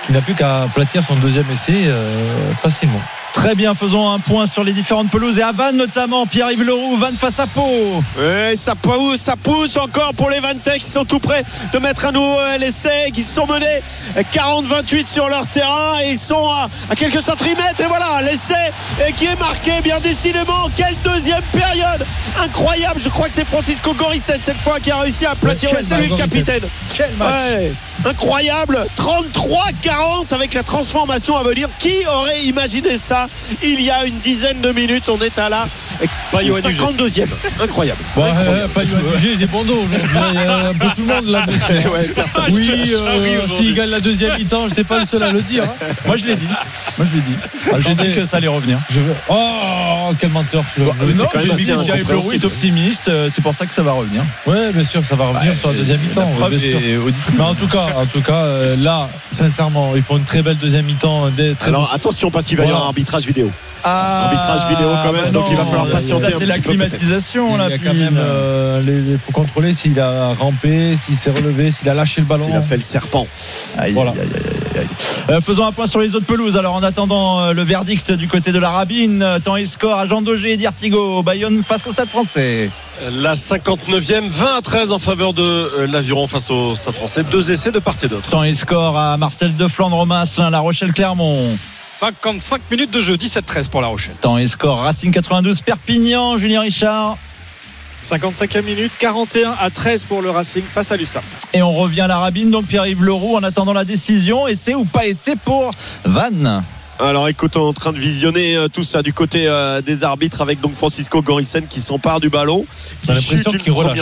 qui n'a plus qu'à aplatir son deuxième essai facilement. Très bien, faisons un point sur les différentes pelouses et à Vannes notamment. Pierre-Yves Leroux, Vannes face à Pau. Ouais, ça pousse encore pour les Vantais qui sont tout près de mettre un nouveau l'essai, qui sont menés 40-28 sur leur terrain et ils sont à quelques centimètres et voilà l'essai qui est marqué bien décidément. Quelle deuxième période incroyable, je crois que c'est Francisco Gorricet cette fois qui a réussi à aplatir, c'est lui le capitaine. Quel match. Ouais, incroyable, 33-40 avec la transformation à venir. Qui aurait imaginé ça il y a une dizaine de minutes? On est à la 52e. Incroyable. Bon, pas Yoann Huget, j'ai bon dos. Il y a un peu tout le monde là. Oui, s'il gagne la deuxième mi-temps, je n'étais pas le seul à le dire. Moi je l'ai dit. J'ai dit que ça allait revenir. Oh, quel menteur. Non, j'ai dit que Pierre-Yves Leroux est optimiste. C'est pour ça que ça va revenir. Oui, bien sûr, ça va revenir sur la deuxième mi-temps. Mais en tout cas, là, sincèrement, ils font une très belle deuxième mi-temps. Alors attention parce qu'il va y avoir un arbitrage vidéo. Arbitrage vidéo quand même, donc il va falloir patienter. Là, c'est la climatisation. Il y a quand même, il faut contrôler s'il a rampé, s'il s'est relevé, s'il a lâché le ballon. S'il a fait le serpent. Voilà. Faisons un point sur les autres pelouses. Alors en attendant le verdict du côté de la Rabine, temps et score à Jean Daugé et d'Artigo. Bayonne face au Stade Français. La 59e, 20-13 en faveur de l'Aviron face au Stade Français. 2 essais de part et d'autre. Temps et score à Marcel Deflandre, Romain Asselin, La Rochelle Clermont. 55 minutes de jeu, 17-13 pour La Rochelle. Temps et score Racing 92 Perpignan, Julien Richard. 55e minute, 41-13 pour le Racing face à l'USAP. Et on revient à la Rabine, donc Pierre-Yves Leroux en attendant la décision. Essai ou pas essai pour Vannes? Alors écoute, on est en train de visionner tout ça du côté des arbitres avec donc Francisco Gorricen qui s'empare du ballon. On a l'impression qu'il relâche.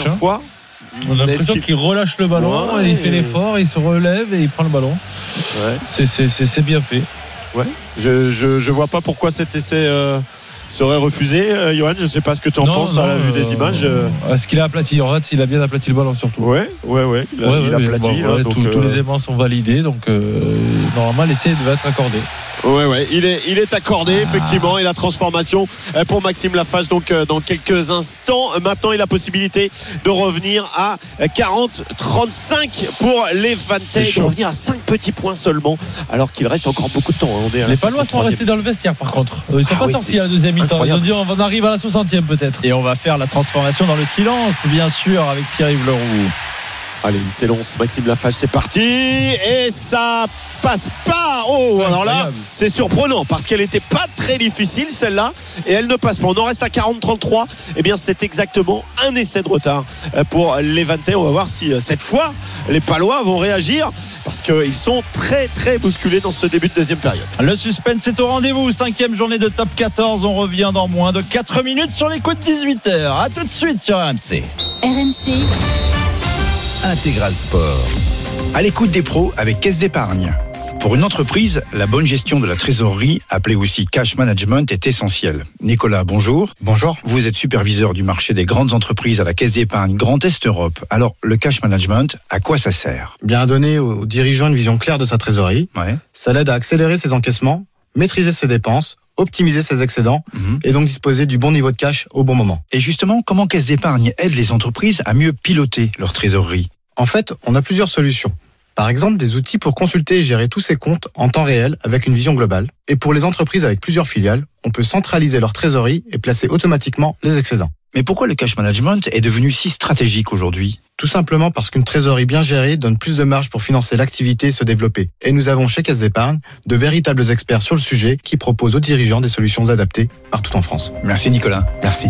On a l'impression qu'il relâche le ballon, et il fait l'effort, il se relève et il prend le ballon. Ouais. C'est bien fait. Ouais. Je vois pas pourquoi cet essai serait refusé. Johan, je sais pas ce que tu en penses à la vue des images. Est-ce qu'il a aplati? En fait, il a bien aplati le ballon surtout. Ouais. Il a aplati. Tous les éléments sont validés, donc normalement l'essai devait être accordé. Ouais, il est accordé effectivement, et la transformation pour Maxime Lafage donc dans quelques instants. Maintenant, il a la possibilité de revenir à 40-35 pour les Vantais, de revenir à 5 petits points seulement, alors qu'il reste encore beaucoup de temps. Les Palois sont restés dans le vestiaire par contre. Ils sont pas sortis à la deuxième mi-temps. Ils ont dit on arrive à la 60e peut-être. Et on va faire la transformation dans le silence, bien sûr, avec Pierre-Yves Leroux. Allez, il s'élance, Maxime Lafage, c'est parti, et ça passe pas. Alors là, c'est surprenant parce qu'elle n'était pas très difficile celle-là, et elle ne passe pas. On en reste à 40-33. Eh bien, c'est exactement un essai de retard pour les Vantais. On va voir si cette fois les Palois vont réagir, parce qu'ils sont très très bousculés dans ce début de deuxième période. Le suspense est au rendez-vous. 5e journée de top 14. On revient dans moins de 4 minutes sur les coups de 18h. A tout de suite sur RMC. RMC Intégral Sport. À l'écoute des pros avec Caisse d'Épargne. Pour une entreprise, la bonne gestion de la trésorerie, appelée aussi cash management, est essentielle. Nicolas, bonjour. Bonjour. Vous êtes superviseur du marché des grandes entreprises à la Caisse d'Épargne Grand Est Europe. Alors, le cash management, à quoi ça sert? Bien donner aux dirigeants une vision claire de sa trésorerie. Ouais. Ça l'aide à accélérer ses encaissements, maîtriser ses dépenses, optimiser ses excédents et donc disposer du bon niveau de cash au bon moment. Et justement, comment Caisse d'Épargne aide les entreprises à mieux piloter leur trésorerie? En fait, on a plusieurs solutions. Par exemple, des outils pour consulter et gérer tous ses comptes en temps réel avec une vision globale. Et pour les entreprises avec plusieurs filiales, on peut centraliser leur trésorerie et placer automatiquement les excédents. Mais pourquoi le cash management est devenu si stratégique aujourd'hui? Tout simplement parce qu'une trésorerie bien gérée donne plus de marge pour financer l'activité et se développer. Et nous avons chez Caisse d'Épargne de véritables experts sur le sujet qui proposent aux dirigeants des solutions adaptées partout en France. Merci Nicolas. Merci.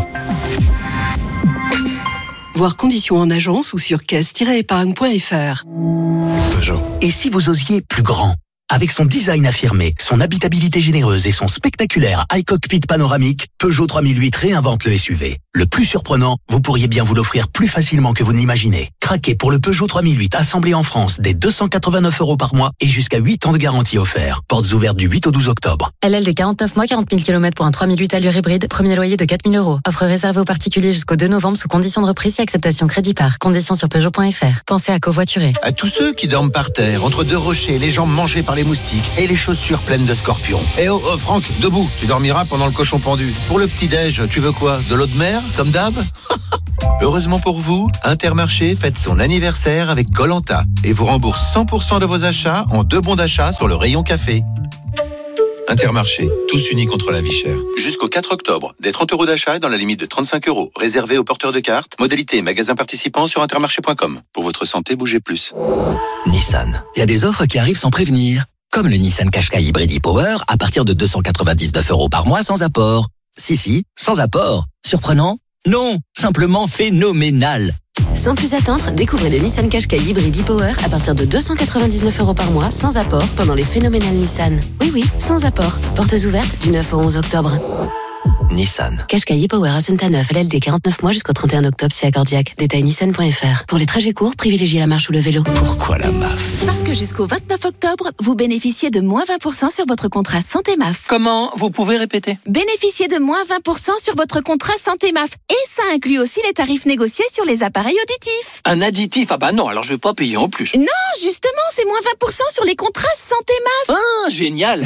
Voir conditions en agence ou sur caisse-épargne.fr. Peugeot. Et si vous osiez plus grand? Avec son design affirmé, son habitabilité généreuse et son spectaculaire iCockpit panoramique, Peugeot 3008 réinvente le SUV. Le plus surprenant, vous pourriez bien vous l'offrir plus facilement que vous ne l'imaginez. Craquez pour le Peugeot 3008 assemblé en France dès 289 € par mois et jusqu'à 8 ans de garantie offert. Portes ouvertes du 8 au 12 octobre. LLD 49 mois, 40 000 km pour un 3008 allure hybride. Premier loyer de 4 000 €. Offre réservée aux particuliers jusqu'au 2 novembre sous condition de reprise et acceptation crédit par. Conditions sur Peugeot.fr. Pensez à covoiturer. À tous ceux qui dorment par terre, entre deux rochers, les jambes mangées par les moustiques et les chaussures pleines de scorpions. Eh oh, Franck, debout, tu dormiras pendant le cochon pendu. Pour le petit-déj, tu veux quoi? De l'eau de mer, comme d'hab? Heureusement pour vous, Intermarché fête son anniversaire avec Koh-Lanta et vous rembourse 100% de vos achats en 2 bons d'achat sur le rayon café. Intermarché, tous unis contre la vie chère. Jusqu'au 4 octobre, des 30 € d'achat dans la limite de 35 €, réservés aux porteurs de cartes. Modalité et magasins participants sur intermarché.com. Pour votre santé, bougez plus. Nissan, il y a des offres qui arrivent sans prévenir. Comme le Nissan Qashqai Hybrid e-Power à partir de 299 € par mois sans apport. Si, sans apport. Surprenant ? Non, simplement phénoménal. Sans plus attendre, découvrez le Nissan Qashqai Hybrid e-Power à partir de 299 € par mois sans apport pendant les phénoménales Nissan. Oui, sans apport. Portes ouvertes du 9 au 11 octobre. Nissan. Qashqai e-Power à Saint-Neuf, LLD 49 mois jusqu'au 31 octobre si accordiaque. Détail nissan.fr. Pour les trajets courts, privilégiez la marche ou le vélo. Pourquoi la MAF ? Parce que jusqu'au 29 octobre, vous bénéficiez de moins 20% sur votre contrat santé MAF. Comment ? Vous pouvez répéter ? Bénéficiez de moins 20% sur votre contrat santé MAF. Et ça inclut aussi les tarifs négociés sur les appareils auditifs. Un additif ? Ah bah non, alors je vais pas payer en plus. Non, justement, c'est moins 20% sur les contrats santé MAF. Ah, génial.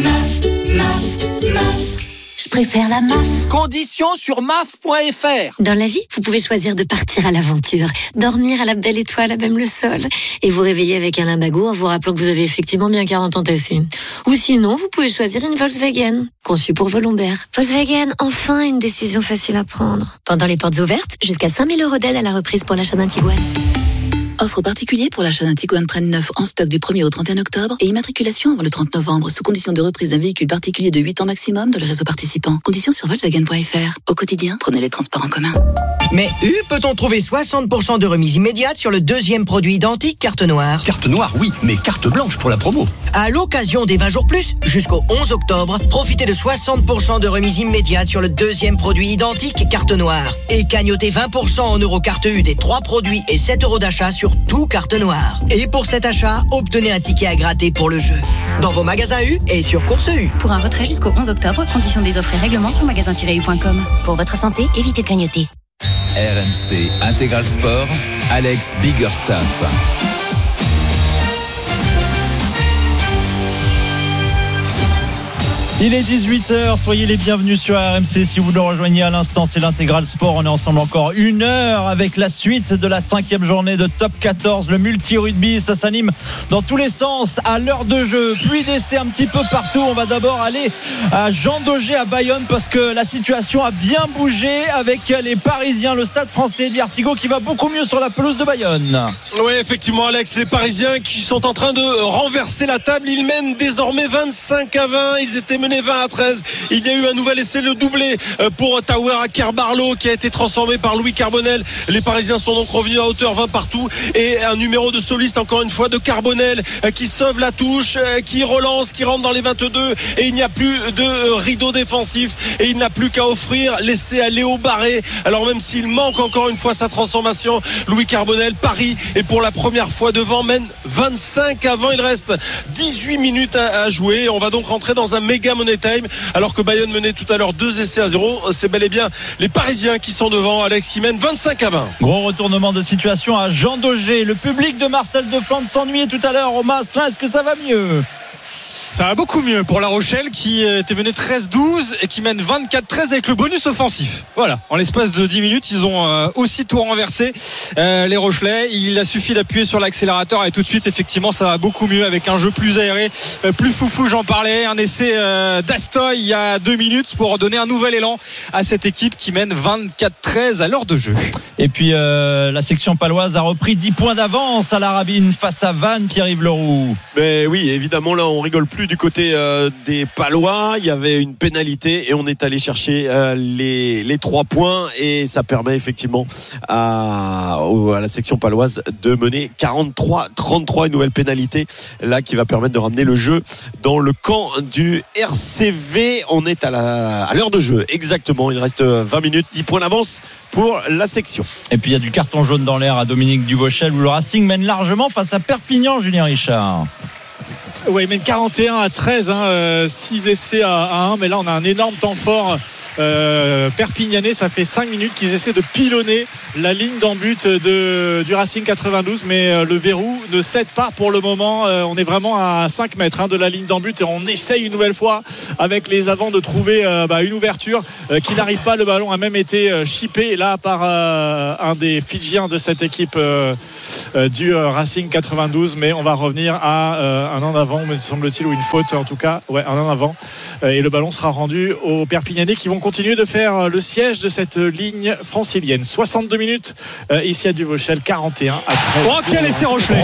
MAF. Je préfère la MAF. Conditions sur maf.fr. Dans la vie, vous pouvez choisir de partir à l'aventure, dormir à la belle étoile à même le sol, et vous réveiller avec un limbago en vous rappelant que vous avez effectivement bien 40 ans tassés. Ou sinon, vous pouvez choisir une Volkswagen, conçue pour vos lombaires. Volkswagen, enfin une décision facile à prendre. Pendant les portes ouvertes, jusqu'à 5 000 € d'aide à la reprise pour l'achat d'un Tiguan. Offre particulière pour l'achat d'un Tiguan Train 9 en stock du 1er au 31 octobre et immatriculation avant le 30 novembre sous condition de reprise d'un véhicule particulier de 8 ans maximum dans le réseau participant. Conditions sur Volkswagen.fr. Au quotidien, prenez les transports en commun. Mais peut-on trouver 60% de remise immédiate sur le deuxième produit identique carte noire ? Carte noire, oui, mais carte blanche pour la promo. À l'occasion des 20 jours plus, jusqu'au 11 octobre, profitez de 60% de remise immédiate sur le deuxième produit identique carte noire. Et cagnotez 20% en euros carte U des 3 produits et 7 € d'achat sur tout carte noire. Et pour cet achat, obtenez un ticket à gratter pour le jeu. Dans vos magasins U et sur Course U. Pour un retrait jusqu'au 11 octobre, conditions des offres et règlements sur magasin-u.com. Pour votre santé, évitez de grignoter. RMC Intégral Sport, Alex Biggerstaff. Il est 18h, soyez les bienvenus sur RMC. Si vous nous rejoignez à l'instant, c'est l'Intégral Sport. On est ensemble encore 1 heure avec la suite de la 5e journée de Top 14. Le multi-rugby, ça s'anime dans tous les sens à l'heure de jeu. Pluie d'essais un petit peu partout. On va d'abord aller à Jean Daugé à Bayonne parce que la situation a bien bougé avec les Parisiens. Le Stade Français d'Artigo qui va beaucoup mieux sur la pelouse de Bayonne. Oui, effectivement, Alex, les Parisiens qui sont en train de renverser la table. Ils mènent désormais 25-20. Ils étaient menés 20-13. Il y a eu un nouvel essai, le doublé pour Tawera Kerbarlo qui a été transformé par Louis Carbonel. Les Parisiens sont donc revenus à hauteur 20 partout et un numéro de soliste encore une fois de Carbonel qui sauve la touche, qui relance, qui rentre dans les 22 et il n'y a plus de rideau défensif et il n'a plus qu'à offrir l'essai à Léo Barré. Alors même s'il manque encore une fois sa transformation, Louis Carbonel, Paris est pour la première fois devant, mène 25-20. Il reste 18 minutes à jouer. On va donc rentrer dans un méga money time alors que Bayonne menait tout à l'heure 2-0. C'est bel et bien les Parisiens qui sont devant. Alex, qui mène 25-20. Gros retournement de situation à Jean Daugé. Le public de Marcel de Flandre s'ennuyait tout à l'heure au Masselin. Est-ce que ça va mieux ? Ça va beaucoup mieux pour La Rochelle qui était menée 13-12 et qui mène 24-13 avec le bonus offensif. Voilà, en l'espace de 10 minutes, ils ont aussi tout renversé, les Rochelais. Il a suffi d'appuyer sur l'accélérateur et tout de suite, effectivement, ça va beaucoup mieux avec un jeu plus aéré, plus foufou, j'en parlais. Un essai d'Astoy il y a 2 minutes pour donner un nouvel élan à cette équipe qui mène 24-13 à l'heure de jeu. Et puis la section paloise a repris 10 points d'avance à la Rabine face à Vannes, Pierre-Yves Leroux. Mais oui, évidemment, là, on rigole plus du côté des Palois. Il y avait une pénalité et on est allé chercher les 3 points et ça permet effectivement à la section paloise de mener 43-33, une nouvelle pénalité là qui va permettre de ramener le jeu dans le camp du RCV. On est à l'heure de jeu, exactement. Il reste 20 minutes, 10 points d'avance pour la section. Et puis il y a du carton jaune dans l'air à Dominique Duvauchel où le Racing mène largement face à Perpignan, Julien Richard. Oui, il mène 41-13, 6 essais à 1, mais là on a un énorme temps fort Perpignanais. Ça fait 5 minutes qu'ils essaient de pilonner la ligne d'en but du Racing 92, mais le verrou ne cède pas pour le moment. On est vraiment à 5 mètres de la ligne d'en but et on essaye une nouvelle fois avec les avants de trouver une ouverture qui n'arrive pas. Le ballon a même été chippé là par un des Fidjiens de cette équipe du Racing 92, mais on va revenir à un en avant, me semble-t-il, ou une faute en tout cas, un en avant, et le ballon sera rendu aux Perpignanais qui vont continuer de faire le siège de cette ligne francilienne. 62 minutes ici à Duvauchel, 41-13. Oh, quel essai Rochelet!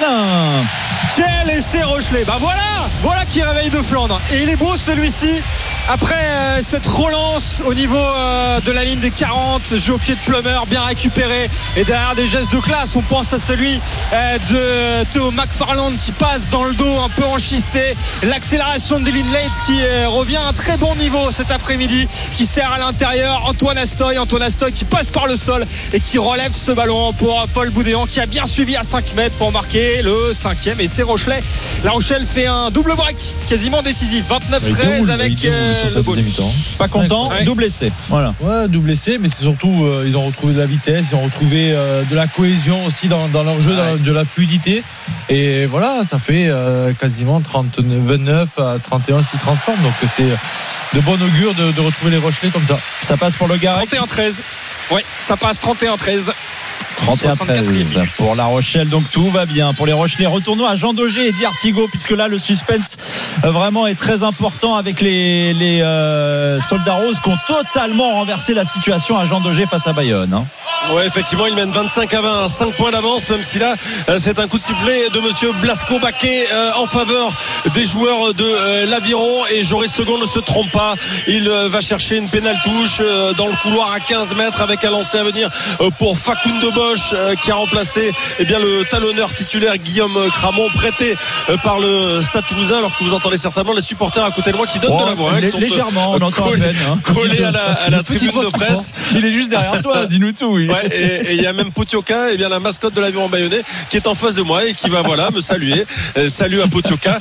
Quel essai Rochelet! Voilà qui réveille de Flandre, et il est beau celui-ci après cette relance au niveau de la ligne des 40, jeu au pied de Plummer, bien récupéré, et derrière des gestes de classe. On pense à celui de Theo McFarland qui passe dans le dos un peu enchisté, l'accélération de Dylan Leitz qui revient à un très bon niveau cet après-midi, qui sert à l'intérieur Antoine Astoy qui passe par le sol et qui relève ce ballon pour Paul Boudéan, qui a bien suivi à 5 mètres pour marquer le 5e essai Rochelet. La Rochelle fait un double break quasiment décisif, 29-13 avec le bonus. Pas content, double essai. Voilà. Ouais, double essai, mais c'est surtout ils ont retrouvé de la vitesse, ils ont retrouvé de la cohésion aussi dans leur jeu, de la fluidité, et voilà, ça fait quasiment 29 à 31 s'ils transforment, donc c'est de bon augure de retrouver les Rochelais comme ça. Ça passe pour le Garec. 31-13. Ouais, ça passe 31-13. 31-13 pour La Rochelle, donc tout va bien pour les Rochelais. Retournons à Jean Daugé et Di Artigo, puisque là le suspense vraiment est très important avec les Soldats Roses qui ont totalement renversé la situation à Jean Daugé face à Bayonne. Ouais, effectivement, il mène 25-20, 5 points d'avance, même si là c'est un coup de sifflet de monsieur Blasco Baquet en faveur des joueurs de l'Aviron, et Joris Second ne se trompe pas, il va chercher une pénale touche dans le couloir à 15 mètres avec un lancer à venir pour Facundo Bosch qui a remplacé le talonneur titulaire Guillaume Cramon, prêté par le Stade Toulousain, alors que vous entendez certainement les supporters à côté de moi qui donnent de la voix. Ils sont légèrement, on entend collés à la tribune de presse. Il est juste derrière toi, dis-nous tout. Oui. Ouais, et il y a même Potioka, la mascotte de l'Aviron Bayonnais, qui est en face de moi et qui va me saluer. Salut à Potioka.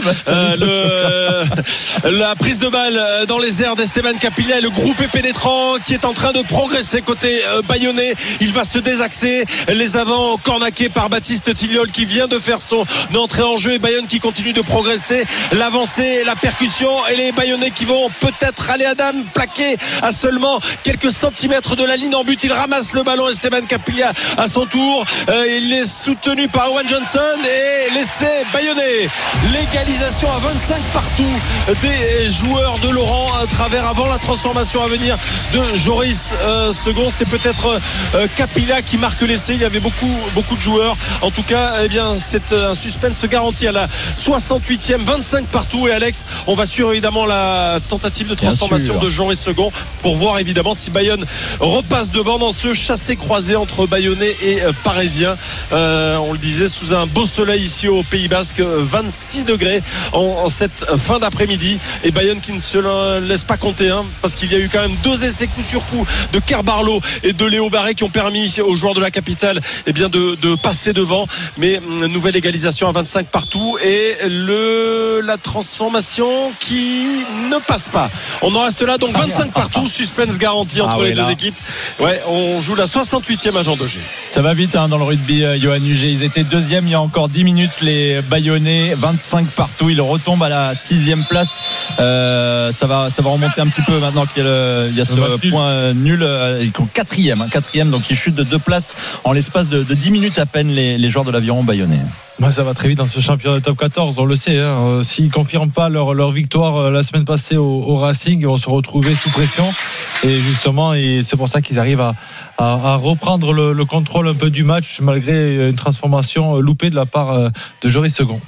La prise de balle dans les airs d'Esteban Capilla, et le groupe est pénétrant qui est en train de progresser côté bayonnais. Il va se désaxer, les avants cornaqués par Baptiste Tilliol qui vient de faire son entrée en jeu, et Bayonne qui continue de progresser, l'avancée, la percussion, et les Bayonnais qui vont peut-être aller à dame, plaqué à seulement quelques centimètres de la ligne en but. Il ramasse le ballon, Esteban Capilla à son tour, il est soutenu par Owen Johnson, et l'essai bayonnais. L'égalisation à 25 partout des joueurs de Laurent à travers, avant la transformation à venir de Joris Second. C'est peut-être Capilla qui marque l'essai. Il y avait beaucoup de joueurs. En tout cas, c'est un suspense garanti à la 68e, 25 partout. Et Alex, on va suivre évidemment la tentative de transformation de Joris Second pour voir évidemment si Bayonne repasse devant dans ce chassé-croisé entre Bayonnais et Parisiens. On le disait, sous un beau soleil ici au Pays Basque, 26 degrés en cette fin d'après-midi, et Bayonne qui ne se laisse pas compter, parce qu'il y a eu quand même 2 essais coup sur coup de Carbarlo et de Léo Barré qui ont permis aux joueurs de la capitale de passer devant, mais nouvelle égalisation à 25 partout, et la transformation qui ne passe pas. On en reste là, donc 25 partout, suspense garanti entre les deux équipes. Ouais, on joue la 68e à Jean Daugé. Ça va vite dans le rugby, Johan Huget. Ils étaient 2e il y a encore 10 minutes, les Bayonnais, 25 partout. Ils retombent à la 6e place. Ça va remonter un petit peu maintenant qu'il y a ce point nul. Ils sont 4e, donc ils chutent de 2 places en l'espace de 10 minutes à peine, les joueurs de l'Aviron bayonnais. Ça va très vite dans ce championnat de top 14, on le sait. S'ils ne confirment pas leur victoire la semaine passée au Racing, ils vont se retrouver sous pression. Et justement, c'est pour ça qu'ils arrivent à reprendre le contrôle un peu du match, malgré une transformation loupée de la part de Joris Second.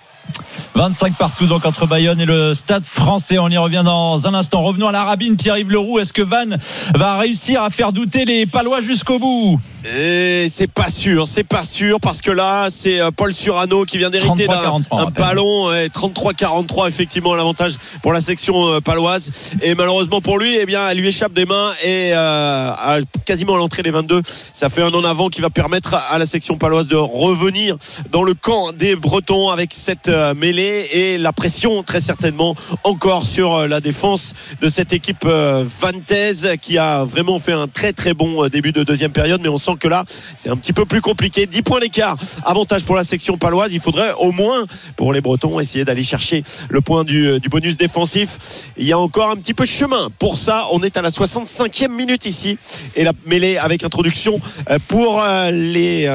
25 partout donc entre Bayonne et le Stade Français. On y revient dans un instant. Revenons à la Rabine, Pierre-Yves Leroux. Est-ce que Vannes va réussir à faire douter les Palois jusqu'au bout? Et c'est pas sûr parce que là c'est Paul Surano qui vient d'hériter d'un ballon 33-43 effectivement l'avantage pour la section paloise et malheureusement pour lui elle lui échappe des mains et quasiment à l'entrée des 22 ça fait un en avant qui va permettre à la section paloise de revenir dans le camp des Bretons avec cette mêlée et la pression très certainement encore sur la défense de cette équipe vantaise qui a vraiment fait un très très bon début de deuxième période mais on sent que là c'est un petit peu plus compliqué. 10 points d'écart, avantage pour la section paloise. Il faudrait au moins pour les Bretons essayer d'aller chercher le point du bonus défensif. Il y a encore un petit peu de chemin pour ça. On est à la 65e minute ici et la mêlée avec introduction pour les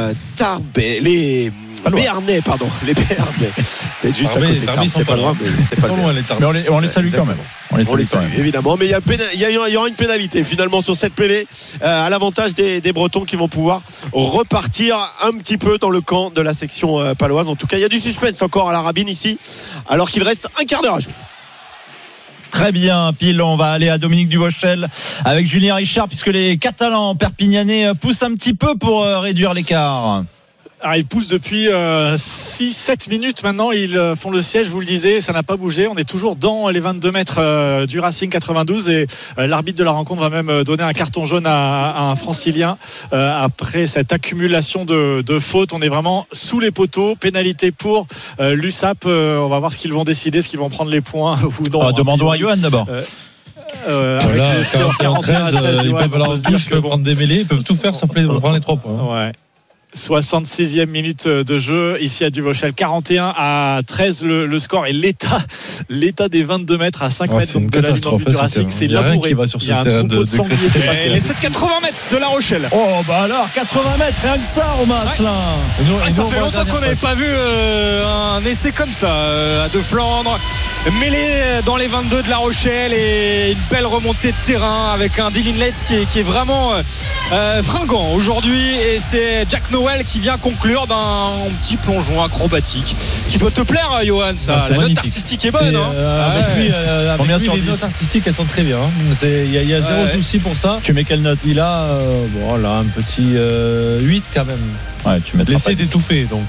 Béarnais, pardon. Les Béarnais. C'est juste à côté. Tarbes, c'est pas loin, mais c'est pas loin. Mais on les salue quand même. On les salue, évidemment. Mais il y aura une pénalité finalement sur cette mêlée à l'avantage des Bretons qui vont pouvoir repartir un petit peu dans le camp de la section paloise. En tout cas, il y a du suspense encore à la Rabine ici, alors qu'il reste un quart d'heure à jouer. Très bien, pile, on va aller à Dominique Duvauchel avec Julien Richard puisque les Catalans perpignanais poussent un petit peu pour réduire l'écart. Alors, ils poussent depuis 6-7 minutes maintenant, ils font le siège, vous le disiez, ça n'a pas bougé, on est toujours dans les 22 mètres du Racing 92 et l'arbitre de la rencontre va même donner un carton jaune à un francilien après cette accumulation de fautes. On est vraiment sous les poteaux, pénalité pour l'USAP, on va voir ce qu'ils vont décider, ce qu'ils vont prendre les points ou non. Demandons à Johan d'abord. Voilà, 41-13, ils peuvent prendre des mêlées, ils peuvent tout faire sauf prendre les 3 points. Ouais. 66e minute de jeu ici à Duvauchel, 41-13 le score et l'état des 22 mètres à 5 mètres donc de la ligne du Racing, c'est labouré. Il y a un troupeau de sangliers qui est passé. Les 780 mètres de La Rochelle. Oh bah alors 80 mètres, rien que ça Romain Asselin. Ça fait longtemps qu'on n'avait pas vu un essai comme ça à De Flandre, mêlé dans les 22 de La Rochelle et une belle remontée de terrain avec un Dylan Letts qui est vraiment fringant aujourd'hui et c'est Jack Noel qui vient conclure d'un petit plongeon acrobatique qui peut te plaire Johan, ça. La note artistique est bonne avec lui, les notes artistiques elles sont très bien il y a zéro souci pour ça. Tu mets quelle note? Il a un petit 8 quand même. Ouais, tu mettras l'essai d'étouffer donc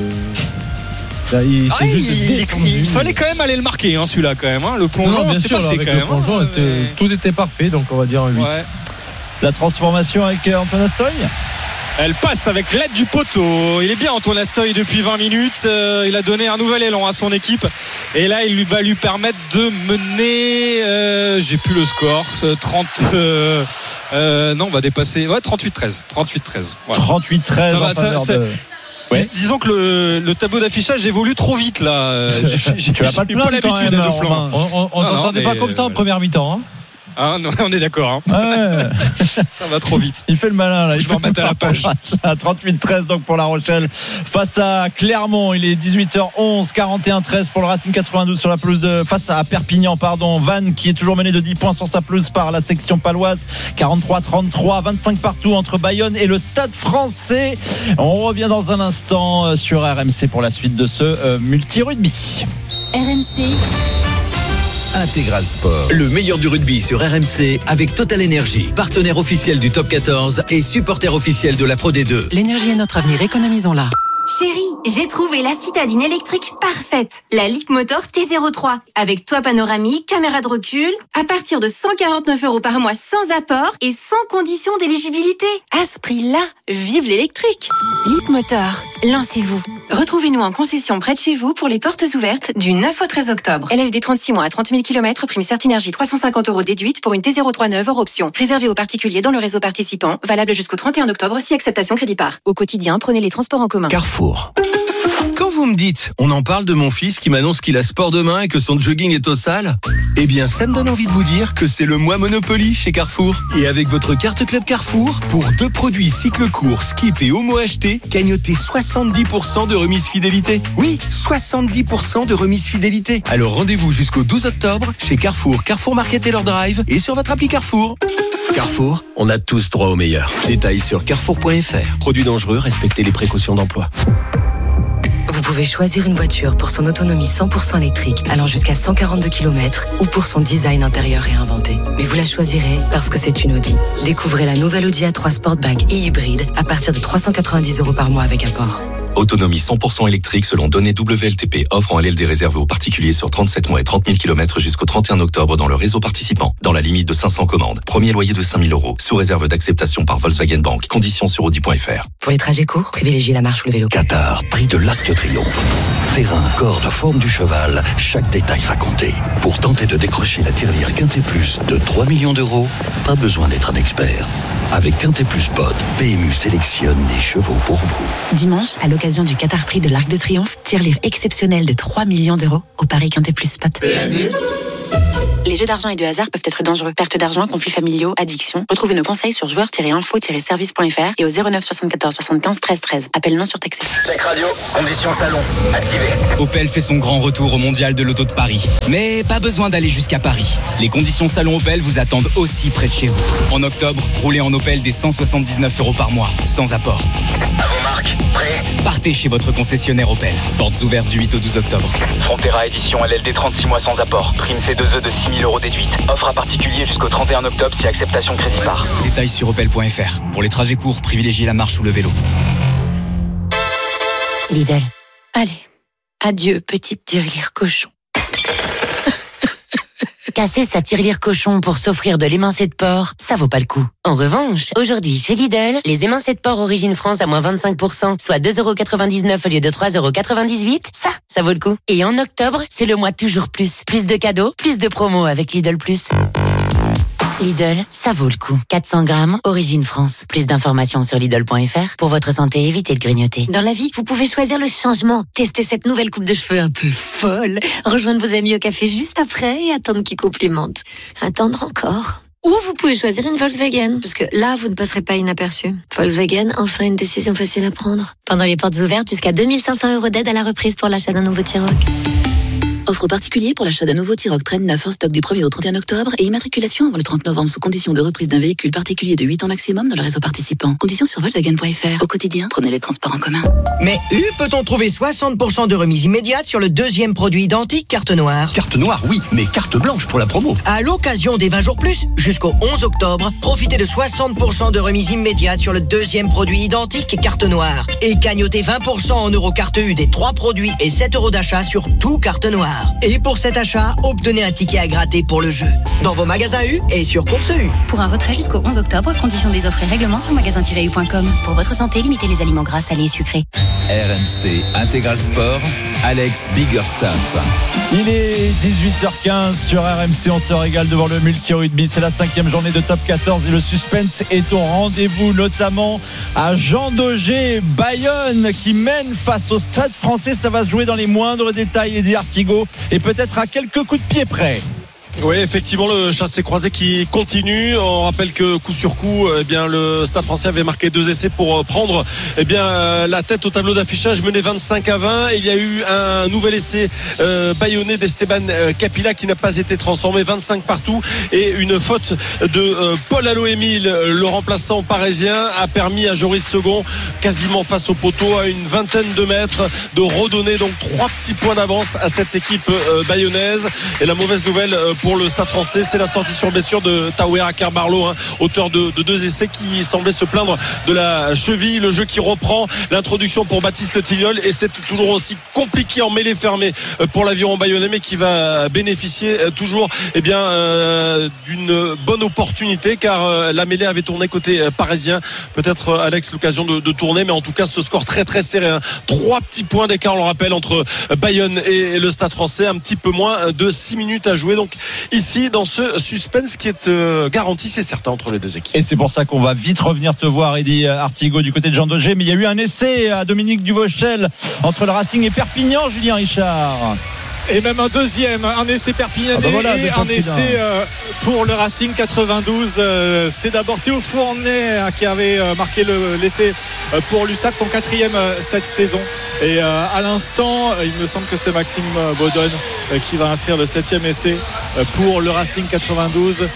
il fallait quand même aller le marquer celui-là quand même le plongeon c'était parfait quand même tout était parfait donc on va dire un 8. La transformation avec Antoine Astoy. Elle passe avec l'aide du poteau. Il est bien Antoine Astoy depuis 20 minutes. Il a donné un nouvel élan à son équipe. Et là, il va lui permettre de mener. J'ai plus le score. 30. Non, on va dépasser. 38-13. 38-13. Voilà. 38-13. Ouais. Disons que le tableau d'affichage évolue trop vite là. Tu n'as pas de pas l'habitude de flanc. On t'entendait pas comme ça en première mi-temps. Non, on est d'accord. Ouais. Ça va trop vite. Il fait le malin là. Il va remettre à la page. 38-13 donc pour La Rochelle face à Clermont. Il est 18h11, 41-13 pour le Racing 92 sur la pelouse face à Perpignan. Vannes qui est toujours mené de 10 points sur sa pelouse par la section paloise. 43-33, 25 partout entre Bayonne et le Stade Français. On revient dans un instant sur RMC pour la suite de ce multi-rugby. RMC Intégral Sport. Le meilleur du rugby sur RMC avec Total Energy, partenaire officiel du Top 14 et supporter officiel de la Pro D2. L'énergie est notre avenir, économisons-la. Chérie, j'ai trouvé la citadine électrique parfaite. La Leapmotor T03. Avec toit panoramique, caméra de recul. À partir de 149 € par mois sans apport et sans condition d'éligibilité. À ce prix-là, vive l'électrique. Leapmotor, lancez-vous. Retrouvez-nous en concession près de chez vous pour les portes ouvertes du 9 au 13 octobre. LLD 36 mois à 30 000 km, prime Certinergie 350 € déduite pour une T03 neuve hors option. Réservé aux particuliers dans le réseau participant. Valable jusqu'au 31 octobre si acceptation crédit par. Au quotidien, prenez les transports en commun. Carrefour. Quand vous me dites, on en parle de mon fils qui m'annonce qu'il a sport demain et que son jogging est au sale, eh bien ça me donne envie de vous dire que c'est le mois Monopoly chez Carrefour. Et avec votre carte Club Carrefour, pour 2 produits cycle court, skip et homo achetés, gagnotez 70% de remise fidélité. Oui, 70% de remise fidélité. Alors rendez-vous jusqu'au 12 octobre chez Carrefour, Carrefour Market et leur drive et sur votre appli Carrefour. Carrefour, on a tous droit au meilleur. Détails sur carrefour.fr. Produits dangereux, respectez les précautions d'emploi. Vous pouvez choisir une voiture pour son autonomie 100% électrique allant jusqu'à 142 km ou pour son design intérieur réinventé. Mais vous la choisirez parce que c'est une Audi. Découvrez la nouvelle Audi A3 Sportback et hybride à partir de 390 € par mois avec apport. Autonomie 100% électrique selon données WLTP. Offre en LLD réservée aux particuliers sur 37 mois et 30 000 km jusqu'au 31 octobre dans le réseau participant. Dans la limite de 500 commandes. Premier loyer de 5 000 €. Sous réserve d'acceptation par Volkswagen Bank. Conditions sur Audi.fr. Pour les trajets courts, privilégiez la marche ou le vélo. Qatar, prix de l'Arc de Triomphe. Terrain, corde, forme du cheval, chaque détail va compter. Pour tenter de décrocher la tirelire Quintet Plus de 3 millions d'euros, pas besoin d'être un expert. Avec Quintet Plus Pod, PMU sélectionne des chevaux pour vous. Dimanche, à l'occasion du Qatar Prix de l'Arc de Triomphe, tirelire exceptionnelle de 3 millions d'euros au Paris Quintet Plus Spot. Les jeux d'argent et de hasard peuvent être dangereux. Perte d'argent, conflits familiaux, addiction. Retrouvez nos conseils sur joueurs-info-service.fr et au 09 74 75 13 13. Appel non surtaxé. Check radio, conditions salon, activé. Opel fait son grand retour au Mondial de l'Auto de Paris. Mais pas besoin d'aller jusqu'à Paris. Les conditions salon Opel vous attendent aussi près de chez vous. En octobre, roulez en Opel dès 179 € par mois, sans apport. À vos marques, prêts ? Partez chez votre concessionnaire Opel. Portes ouvertes du 8 au 12 octobre. Frontera édition LLD 36 mois sans apport. Prime C2E de 6 000 € déduite. Offre à particulier jusqu'au 31 octobre si acceptation crédit par. Détails sur opel.fr. Pour les trajets courts, privilégiez la marche ou le vélo. Lidl. Allez, adieu petite tirelire cochon. Casser sa tirelire cochon pour s'offrir de l'émincé de porc, ça vaut pas le coup. En revanche, aujourd'hui chez Lidl, les émincés de porc Origine France à moins 25%, soit 2,99 € au lieu de 3,98 €, ça vaut le coup. Et en octobre, c'est le mois toujours plus. Plus de cadeaux, plus de promos avec Lidl Plus. Lidl, ça vaut le coup. 400 grammes, Origine France. Plus d'informations sur Lidl.fr. Pour votre santé, évitez de grignoter. Dans la vie, vous pouvez choisir le changement. Testez cette nouvelle coupe de cheveux un peu folle. Rejoindre vos amis au café juste après et attendre qu'ils complimentent. Attendre encore. Ou vous pouvez choisir une Volkswagen. Parce que là, vous ne passerez pas inaperçu. Volkswagen, enfin une décision facile à prendre. Pendant les portes ouvertes, jusqu'à 2500 € d'aide à la reprise pour l'achat d'un nouveau T-Roc. Offre particulier pour l'achat d'un nouveau T-Roc Train 9 en stock du 1er au 31 octobre et immatriculation avant le 30 novembre sous condition de reprise d'un véhicule particulier de 8 ans maximum dans le réseau participant. Conditions sur Volkswagen.fr. Au quotidien, prenez les transports en commun. Mais peut-on trouver 60% de remise immédiate sur le deuxième produit identique carte noire? Carte noire, oui, mais carte blanche pour la promo. À l'occasion des 20 jours plus, jusqu'au 11 octobre, profitez de 60% de remise immédiate sur le deuxième produit identique carte noire. Et gagnotez 20% en euros carte U des 3 produits et 7 € d'achat sur tout carte noire. Et pour cet achat, obtenez un ticket à gratter pour le jeu. Dans vos magasins U et sur Course U. Pour un retrait jusqu'au 11 octobre, conditions des offres et règlements sur magasin-u.com. Pour votre santé, limitez les aliments gras, salés et sucrés. RMC Intégral Sport, Alex Biggerstaff. Il est 18h15 sur RMC, on se régale devant le multi-rugby. C'est la 5e journée de top 14 et le suspense est au rendez-vous, notamment à Jean Daugé, Bayonne qui mène face au Stade Français. Ça va se jouer dans les moindres détails, Eddie Artigot, et peut-être à quelques coups de pied près. Oui, effectivement, le chassé-croisé qui continue. On rappelle que coup sur coup, eh bien, le Stade Français avait marqué 2 essais pour prendre, eh bien, la tête au tableau d'affichage, mené 25-20. Il y a eu un nouvel essai bayonnais d'Esteban Capilla qui n'a pas été transformé, 25 partout, et une faute de Paul Allo-Émile, le remplaçant parisien, a permis à Joris Second, quasiment face au poteau, à une vingtaine de mètres, de redonner donc 3 petits points d'avance à cette équipe bayonnaise. Et la mauvaise nouvelle pour le Stade Français, c'est la sortie sur blessure de Tawera Carbarlo, auteur de 2 essais, qui semblait se plaindre de la cheville. Le jeu qui reprend, l'introduction pour Baptiste Tillol, et c'est toujours aussi compliqué en mêlée fermée pour l'aviron bayonnais, mais qui va bénéficier toujours d'une bonne opportunité, car la mêlée avait tourné côté parisien. Peut-être, Alex, l'occasion de tourner, mais en tout cas ce score très très serré, 3 petits points d'écart, on le rappelle, entre Bayonne et le Stade Français. Un petit peu moins de 6 minutes à jouer, donc ici dans ce suspense qui est garanti, c'est certain, entre les deux équipes. Et c'est pour ça qu'on va vite revenir te voir, Eddie Artigot, du côté de Jean Daugé. Mais il y a eu un essai à Dominique Duvauchel entre le Racing et Perpignan, Julien Richard. Et même un deuxième, un essai perpignanais et un essai pour le Racing 92. C'est d'abord Théo Fournier qui avait marqué l'essai pour l'USAP, son 4e cette saison. Et à l'instant, il me semble que c'est Maxime Baudonne qui va inscrire le 7e essai pour le Racing 92.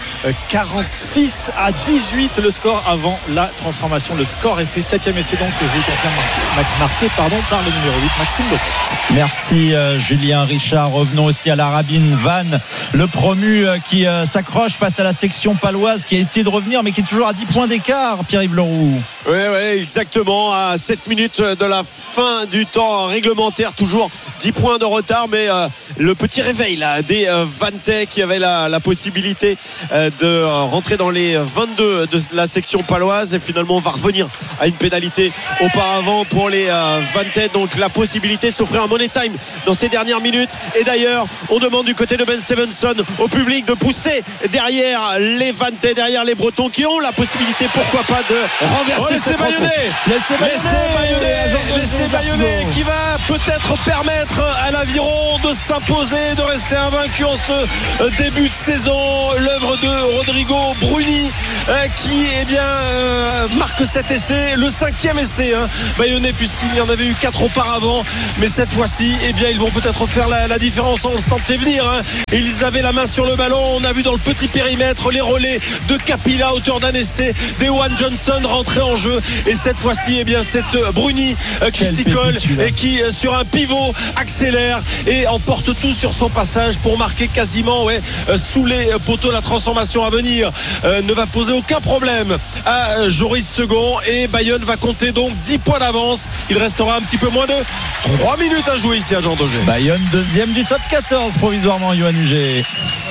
46-18 le score avant la transformation. Le score est fait, 7e essai donc, je vous confirme, marqué par le numéro 8, Maxime Baudonne. Merci Julien Richard. Revenons aussi à la Rabine Vannes, le promu qui s'accroche face à la section paloise qui a essayé de revenir mais qui est toujours à 10 points d'écart, Pierre-Yves Leroux. Oui, exactement, à 7 minutes de la fin du temps réglementaire, toujours 10 points de retard, mais le petit réveil là, des Vantais qui avaient la possibilité de rentrer dans les 22 de la section paloise, et finalement on va revenir à une pénalité auparavant pour les Vantais, donc la possibilité de s'offrir un money time dans ces dernières minutes. Et d'ailleurs on demande du côté de Ben Stevenson au public de pousser derrière les Vantais, derrière les Bretons qui ont la possibilité, pourquoi pas, de renverser cette rencontre. L'essai Bayonnais qui va peut-être permettre à l'Aviron de s'imposer, de rester invaincu en ce début de saison. L'œuvre de Rodrigo Bruni qui marque cet essai, le 5e essai Bayonnais, puisqu'il y en avait eu 4 auparavant, mais cette fois-ci ils vont peut-être faire la différence. On le sentait venir, ils avaient la main sur le ballon. On a vu dans le petit périmètre les relais de Capilla à hauteur d'un essai, d'Ewan Johnson rentré en jeu, et cette fois-ci c'est Bruni qui s'y colle et qui sur un pivot accélère et emporte tout sur son passage pour marquer quasiment sous les poteaux. La transformation à venir ne va poser aucun problème à Joris Second, et Bayonne va compter donc 10 points d'avance. Il restera un petit peu moins de 3 minutes à jouer ici à Jean Daugé. Bayonne 2e du top 14 provisoirement, Yoann Huget.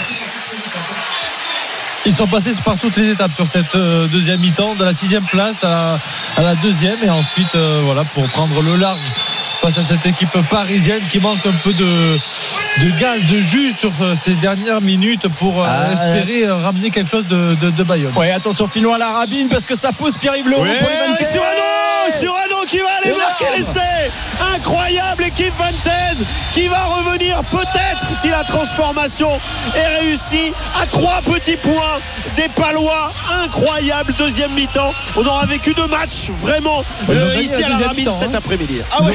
Ils sont passés par toutes les étapes sur cette deuxième mi-temps, de la 6e place à la 2e, et ensuite pour prendre le large face à cette équipe parisienne qui manque un peu de gaz, de jus sur ces dernières minutes pour espérer ramener quelque chose de Bayonne. Ouais, attention, filons à la Rabine parce que ça pousse Pierre-Yves Leroux pour les Cyrano qui va aller marquer l'essai. Incroyable équipe vantaise qui va revenir peut-être si la transformation est réussie à 3 petits points des Palois. Incroyable deuxième mi-temps. On aura vécu 2 matchs vraiment ici à la Rabine cet après-midi.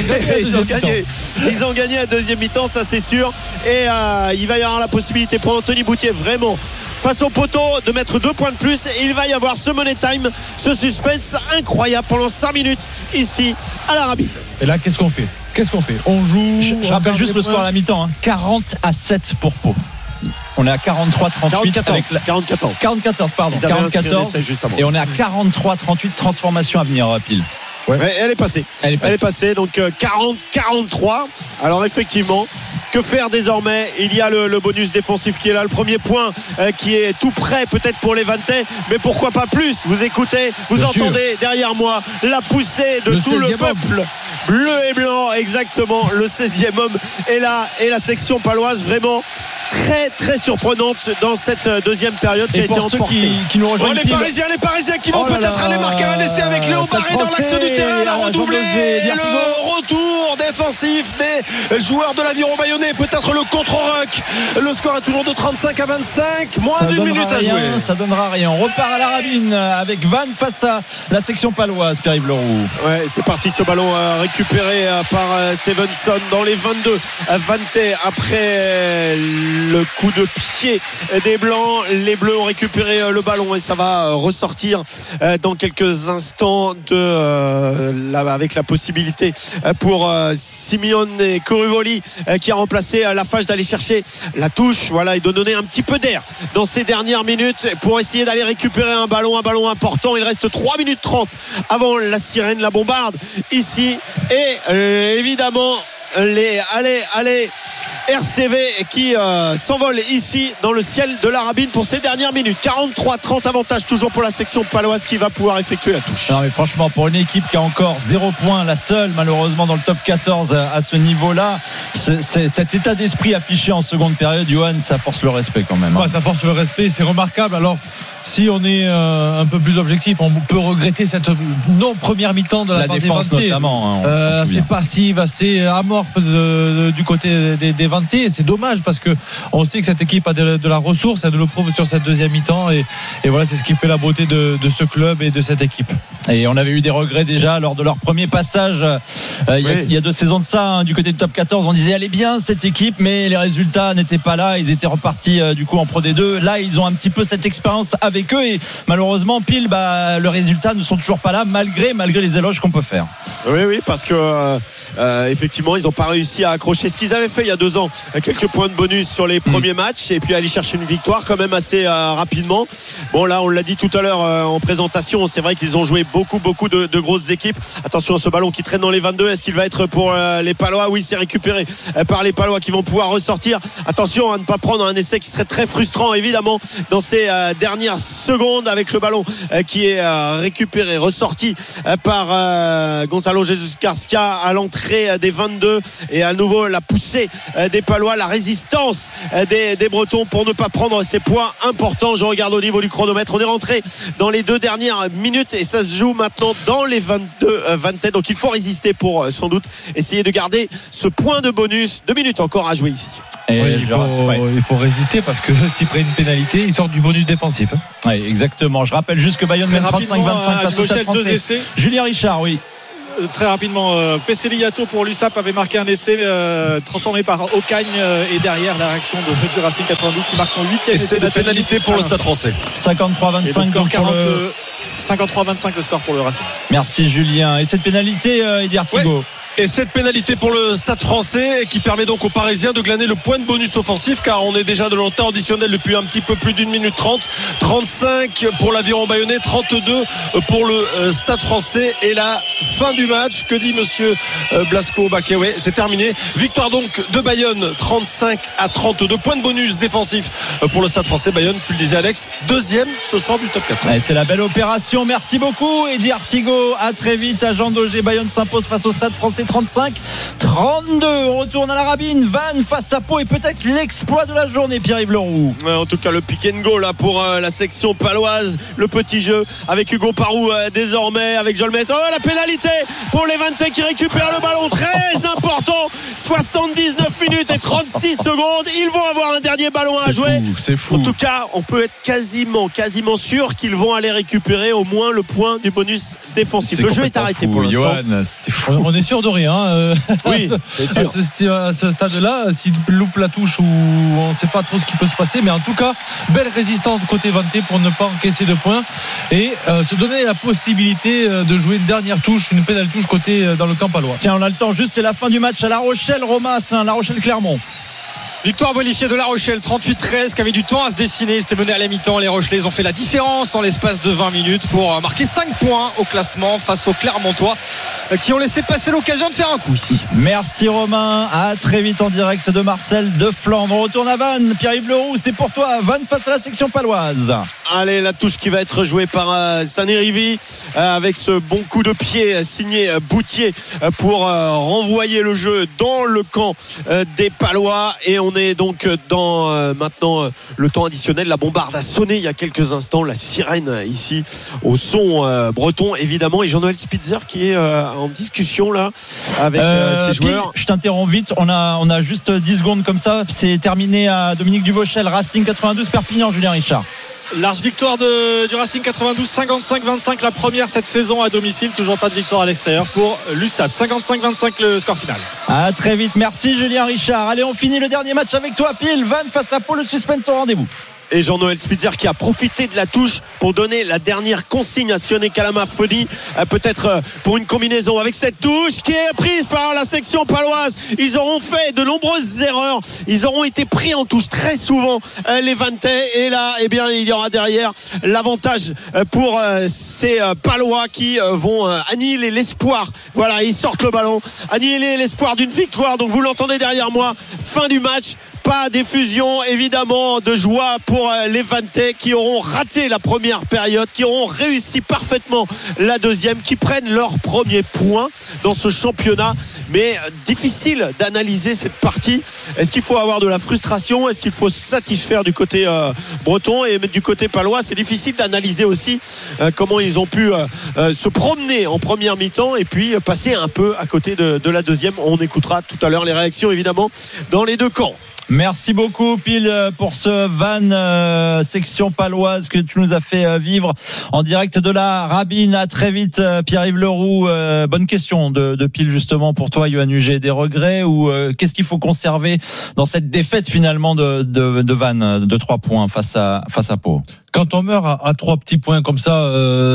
Ils ont gagné à deuxième mi-temps, ça c'est sûr. Et il va y avoir la possibilité pour Anthony Boutier vraiment face au poteau de mettre 2 points de plus, et il va y avoir ce money time, ce suspense incroyable pendant 5 minutes ici à la Rabine. Et là qu'est-ce qu'on fait On joue. Je rappelle juste le score à la mi-temps, 40-7 pour Pau. On est à 43-38 44 pardon, 44, et on est à 43-38, transformation à venir, Pile. Ouais. Elle est passée donc 40-43. Alors effectivement, que faire désormais? Il y a le bonus défensif qui est là, le premier point qui est tout prêt peut-être pour les Vantais, mais pourquoi pas plus? Vous écoutez, vous Bien entendez sûr. Derrière moi la poussée de tout le peuple bleu et blanc, exactement, le 16e homme est là, et la section paloise vraiment très très surprenante dans cette deuxième période qui a été emportée. Qui nous rejoignent les Parisiens qui vont peut-être aller marquer un essai avec Léo Barré dans l'axe du terrain, la redoublée, le retour défensif des joueurs de l'Aviron Bayonnais, peut-être le contre-rock. Le score est toujours de 35-25, moins d'une minute à jouer. Ça donnera rien. On repart à la Rabine avec Vannes face à la section paloise, Pierre-Yves Leroux. Ouais, c'est parti, ce ballon récupéré par Stevenson dans les 22 Vantais après le coup de pied des Blancs. Les Bleus ont récupéré le ballon et ça va ressortir dans quelques instants avec la possibilité pour Simeone Coruvoli qui a remplacé Lafage d'aller chercher la touche, et de donner un petit peu d'air dans ces dernières minutes pour essayer d'aller récupérer un ballon important. Il reste 3 minutes 30 avant la sirène, la bombarde ici, et évidemment allez RCV qui s'envole ici dans le ciel de la Rabine pour ces dernières minutes. 43-30, avantage toujours pour la section paloise qui va pouvoir effectuer la touche. Non mais franchement, pour une équipe qui a encore 0 points, la seule malheureusement dans le top 14 à ce niveau-là, cet état d'esprit affiché en seconde période, Johan, ça force le respect quand même. Ouais, ça force le respect, c'est remarquable. Alors si on est un peu plus objectif, on peut regretter cette non première mi-temps de la part défense des Vantais, notamment. assez passive, assez amorphe du côté des Vantais. C'est dommage parce que on sait que cette équipe a de la ressource, elle le prouve sur cette deuxième mi-temps et voilà, c'est ce qui fait la beauté de ce club et de cette équipe. Et on avait eu des regrets déjà lors de leur premier passage il y a 2 saisons de ça, du côté du top 14. On disait elle est bien cette équipe, mais les résultats n'étaient pas là. Ils étaient repartis du coup en Pro D2. Là ils ont un petit peu cette expérience avec eux et malheureusement pile le résultat ne sont toujours pas là malgré les éloges qu'on peut faire. Oui, parce que effectivement ils n'ont pas réussi à accrocher ce qu'ils avaient fait il y a 2 ans, quelques points de bonus sur les premiers matchs et puis aller chercher une victoire quand même assez rapidement. Bon là on l'a dit tout à l'heure en présentation, c'est vrai qu'ils ont joué beaucoup de grosses équipes. Attention à ce ballon qui traîne dans les 22, est-ce qu'il va être pour les Palois? Oui, c'est récupéré par les Palois qui vont pouvoir ressortir. Attention à ne pas prendre un essai qui serait très frustrant évidemment dans ces dernières secondes, avec le ballon qui est récupéré, ressorti par Gonzalo Jesus Garcia à l'entrée des 22 et à nouveau la poussée des Palois, la résistance des Bretons pour ne pas prendre ces points importants. Je regarde au niveau du chronomètre, on est rentré dans les 2 dernières minutes et ça se joue maintenant dans les 22 Vantais, donc il faut résister pour sans doute essayer de garder ce point de bonus. 2 minutes encore à jouer ici. Et il faut résister parce que s'ils prennent une pénalité, ils sortent du bonus défensif. Oui, exactement. Je rappelle juste que Bayonne mène 35-25 face au Stade Français. Julien Richard, oui. Très rapidement, Pesceliato pour l'USAP avait marqué un essai transformé par Ocagne et derrière la réaction du Racing 92 qui marque son 8e essai de pénalité pour le Stade Français. 53-25 53-25 le score pour le Racing. Merci Julien. Et cette pénalité, Eddie Artigo. Et cette pénalité pour le Stade Français qui permet donc aux Parisiens de glaner le point de bonus offensif, car on est déjà de temps additionnel depuis un petit peu plus d'1 minute 30. 35 pour l'Aviron Bayonnais, 32 pour le Stade Français. Et la fin du match, que dit monsieur Blasco Bakewe? C'est terminé. Victoire donc de Bayonne, 35-32. Point de bonus défensif pour le Stade Français. Bayonne, tu le disais Alex, 2e ce soir du top 4. Ouais, c'est la belle opération. Merci beaucoup Eddie Artigo. À très vite. À Jean Daugé. Bayonne s'impose face au Stade Français 35-32. On retourne à la Rabine. Vannes face à Pau et peut-être l'exploit de la journée, Pierre-Yves Leroux. En tout cas le pick and go là pour la section paloise, le petit jeu avec Hugo Parou désormais, avec Jolmes. Oh, la pénalité pour les Vantais qui récupèrent le ballon, très important. 79 minutes et 36 secondes. Ils vont avoir un dernier ballon à jouer. C'est fou. En tout cas on peut être quasiment sûr qu'ils vont aller récupérer au moins le point du bonus défensif. Le jeu est arrêté pour l'instant. Johan, c'est fou. On est sûr de rien. Oui, c'est sûr. À ce stade-là, s'il loupe la touche ou on ne sait pas trop ce qui peut se passer, mais en tout cas, belle résistance côté Vantais pour ne pas encaisser de points et se donner la possibilité de jouer une dernière touche, une pénale touche côté dans le camp palois. Tiens, on a le temps juste, c'est la fin du match à La Rochelle, Romain Asselin, La Rochelle-Clermont. Victoire bonifiée de La Rochelle, 38-13, qui avait du temps à se dessiner. C'était mené à la mi-temps. Les Rochelais ont fait la différence en l'espace de 20 minutes pour marquer 5 points au classement face aux Clermontois qui ont laissé passer l'occasion de faire un coup ici. Merci Romain. À très vite en direct de Marcel de Flandre. On retourne à Vannes. Pierre-Yves Leroux, c'est pour toi. Vannes face à la section paloise. Allez, la touche qui va être jouée par Sani Rivi avec ce bon coup de pied signé Boutier pour renvoyer le jeu dans le camp des Palois. Et on est donc dans maintenant le temps additionnel. La bombarde a sonné il y a quelques instants, la sirène ici au son breton évidemment, et Jean-Noël Spitzer qui est en discussion là avec ses joueurs. Je t'interromps vite, on a juste 10 secondes comme ça. C'est terminé à Dominique Duvauchel, Racing 92 Perpignan. Julien Richard. Large victoire du Racing 92, 55-25, la première cette saison à domicile. Toujours pas de victoire à l'extérieur pour l'USAP. 55-25 le score final. À très vite, merci Julien Richard. Allez, on finit le dernier match avec toi, Pile. Vannes face à Pau, le suspense au rendez-vous. Et Jean-Noël Spitzer qui a profité de la touche pour donner la dernière consigne à Sioné Kalamafoni, peut-être pour une combinaison avec cette touche qui est prise par la section paloise. Ils auront fait de nombreuses erreurs, ils auront été pris en touche très souvent les Vantais, et là eh bien il y aura derrière l'avantage pour ces Palois qui vont annihiler l'espoir. Voilà, ils sortent le ballon, annihiler l'espoir d'une victoire. Donc vous l'entendez derrière moi, fin du match. Pas d'effusion évidemment de joie pour les Vantais qui auront raté la première période, qui auront réussi parfaitement la deuxième, qui prennent leur premier point dans ce championnat. Mais difficile d'analyser cette partie. Est-ce qu'il faut avoir de la frustration? Est-ce qu'il faut se satisfaire du côté breton? Et du côté palois, c'est difficile d'analyser aussi comment ils ont pu se promener en première mi-temps et puis passer un peu à côté de la deuxième. On écoutera tout à l'heure les réactions évidemment dans les deux camps. Merci beaucoup Pile pour ce van section paloise que tu nous as fait vivre en direct de la Rabine. À très vite Pierre-Yves Leroux. Bonne question de Pile justement pour toi Yoann Huget. Des regrets ou qu'est-ce qu'il faut conserver dans cette défaite finalement de Vannes de 3 points face à Pau? Quand on meurt à 3 petits points comme ça,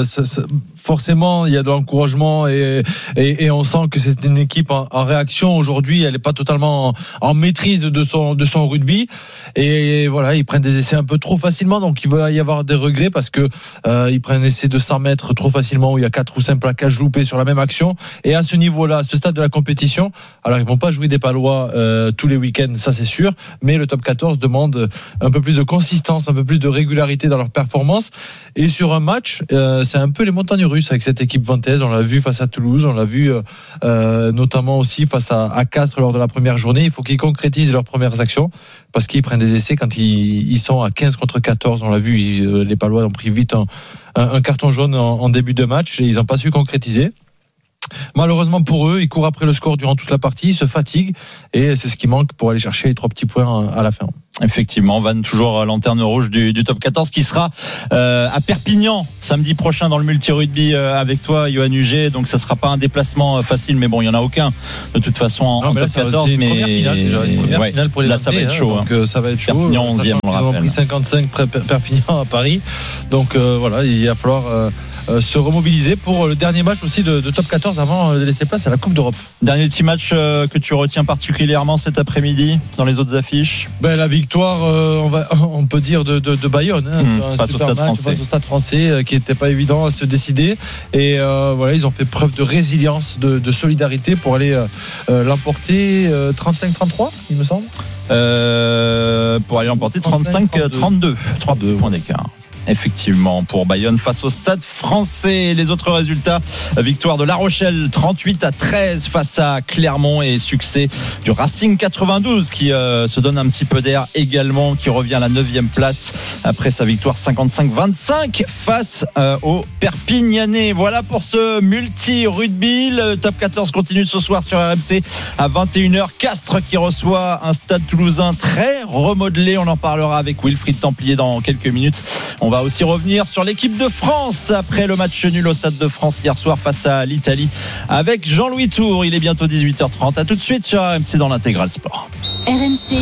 forcément il y a de l'encouragement et on sent que c'est une équipe en réaction. Aujourd'hui elle n'est pas totalement en maîtrise de son rugby et voilà, ils prennent des essais un peu trop facilement, donc il va y avoir des regrets parce que ils prennent un essai de 100 mètres trop facilement où il y a 4 ou 5 plaquages loupés sur la même action. Et à ce niveau-là, à ce stade de la compétition, alors ils vont pas jouer des Palois tous les week-ends, ça c'est sûr, mais le top 14 demande un peu plus de consistance, un peu plus de régularité dans leur performance. Et sur un match, c'est un peu les montagnes russes avec cette équipe vantaise. On l'a vu face à Toulouse, on l'a vu notamment aussi face à Castres lors de la première journée. Il faut qu'ils concrétisent leurs premières actions parce qu'ils prennent des essais quand ils sont à 15 contre 14. On l'a vu, les Palois ont pris vite un carton jaune en début de match et ils n'ont pas su concrétiser. Malheureusement pour eux, ils courent après le score durant toute la partie, ils se fatiguent et c'est ce qui manque pour aller chercher les 3 petits points à la fin. Effectivement, Vannes toujours lanterne rouge du top 14 qui sera à Perpignan samedi prochain dans le multi-rugby avec toi Yoann Huget. Donc ça sera pas un déplacement facile, mais bon, il y en a aucun de toute façon en top 14. C'est une mais première finale, déjà, une première finale pour les là ça va être chaud. Donc ça va être chaud. Perpignan 11e, on le rappelle. Ils ont pris 55 Perpignan à Paris. Donc voilà, il va falloir se remobiliser pour le dernier match aussi de top 14 avant de laisser place à la Coupe d'Europe. Dernier petit match que tu retiens particulièrement cet après-midi dans les autres affiches? La victoire, on peut dire de Bayonne, face au Stade Français, qui n'était pas évident à se décider. Et voilà, ils ont fait preuve de résilience, de solidarité pour aller l'emporter 35-33, il me semble. Pour aller l'emporter 35-32, 3 points d'écart. Effectivement, pour Bayonne face au Stade Français. Les autres résultats, victoire de La Rochelle 38-13 face à Clermont et succès du Racing 92 qui se donne un petit peu d'air également, qui revient à la 9e place après sa victoire 55-25 face au Perpignanais. Voilà pour ce multi-rugby. Le top 14 continue ce soir sur RMC à 21h. Castres qui reçoit un Stade Toulousain très remodelé. On en parlera avec Wilfried Templier dans quelques minutes. On va aussi revenir sur l'équipe de France après le match nul au Stade de France hier soir face à l'Italie avec Jean-Louis Tour. Il est bientôt 18h30. À tout de suite sur RMC dans l'Intégral Sport. RMC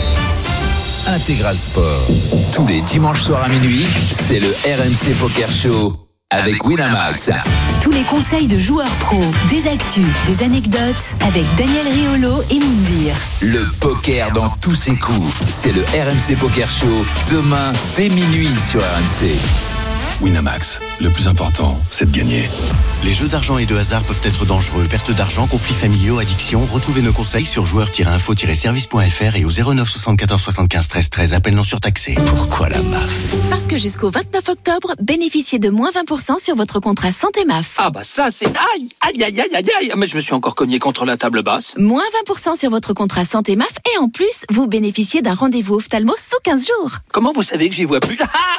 Intégral Sport. Tous les dimanches soirs à minuit, c'est le RMC Poker Show avec Winamax. Tous les conseils de joueurs pros, des actus, des anecdotes avec Daniel Riolo et Moundir. Le poker dans tous ses coups, c'est le RMC Poker Show demain dès minuit sur RMC. Winamax, le plus important, c'est de gagner. Les jeux d'argent et de hasard peuvent être dangereux. Perte d'argent, conflits familiaux, addiction. Retrouvez nos conseils sur joueurs-info-service.fr et au 09 74 75 13 13. Appel non surtaxé. Pourquoi la MAF? Parce que jusqu'au 29 octobre, bénéficiez de moins 20% sur votre contrat santé MAF. Ah bah ça c'est... Aïe. Mais je me suis encore cogné contre la table basse. Moins 20% sur votre contrat santé MAF et en plus, vous bénéficiez d'un rendez-vous ophtalmo sous 15 jours. Comment vous savez que j'y vois plus?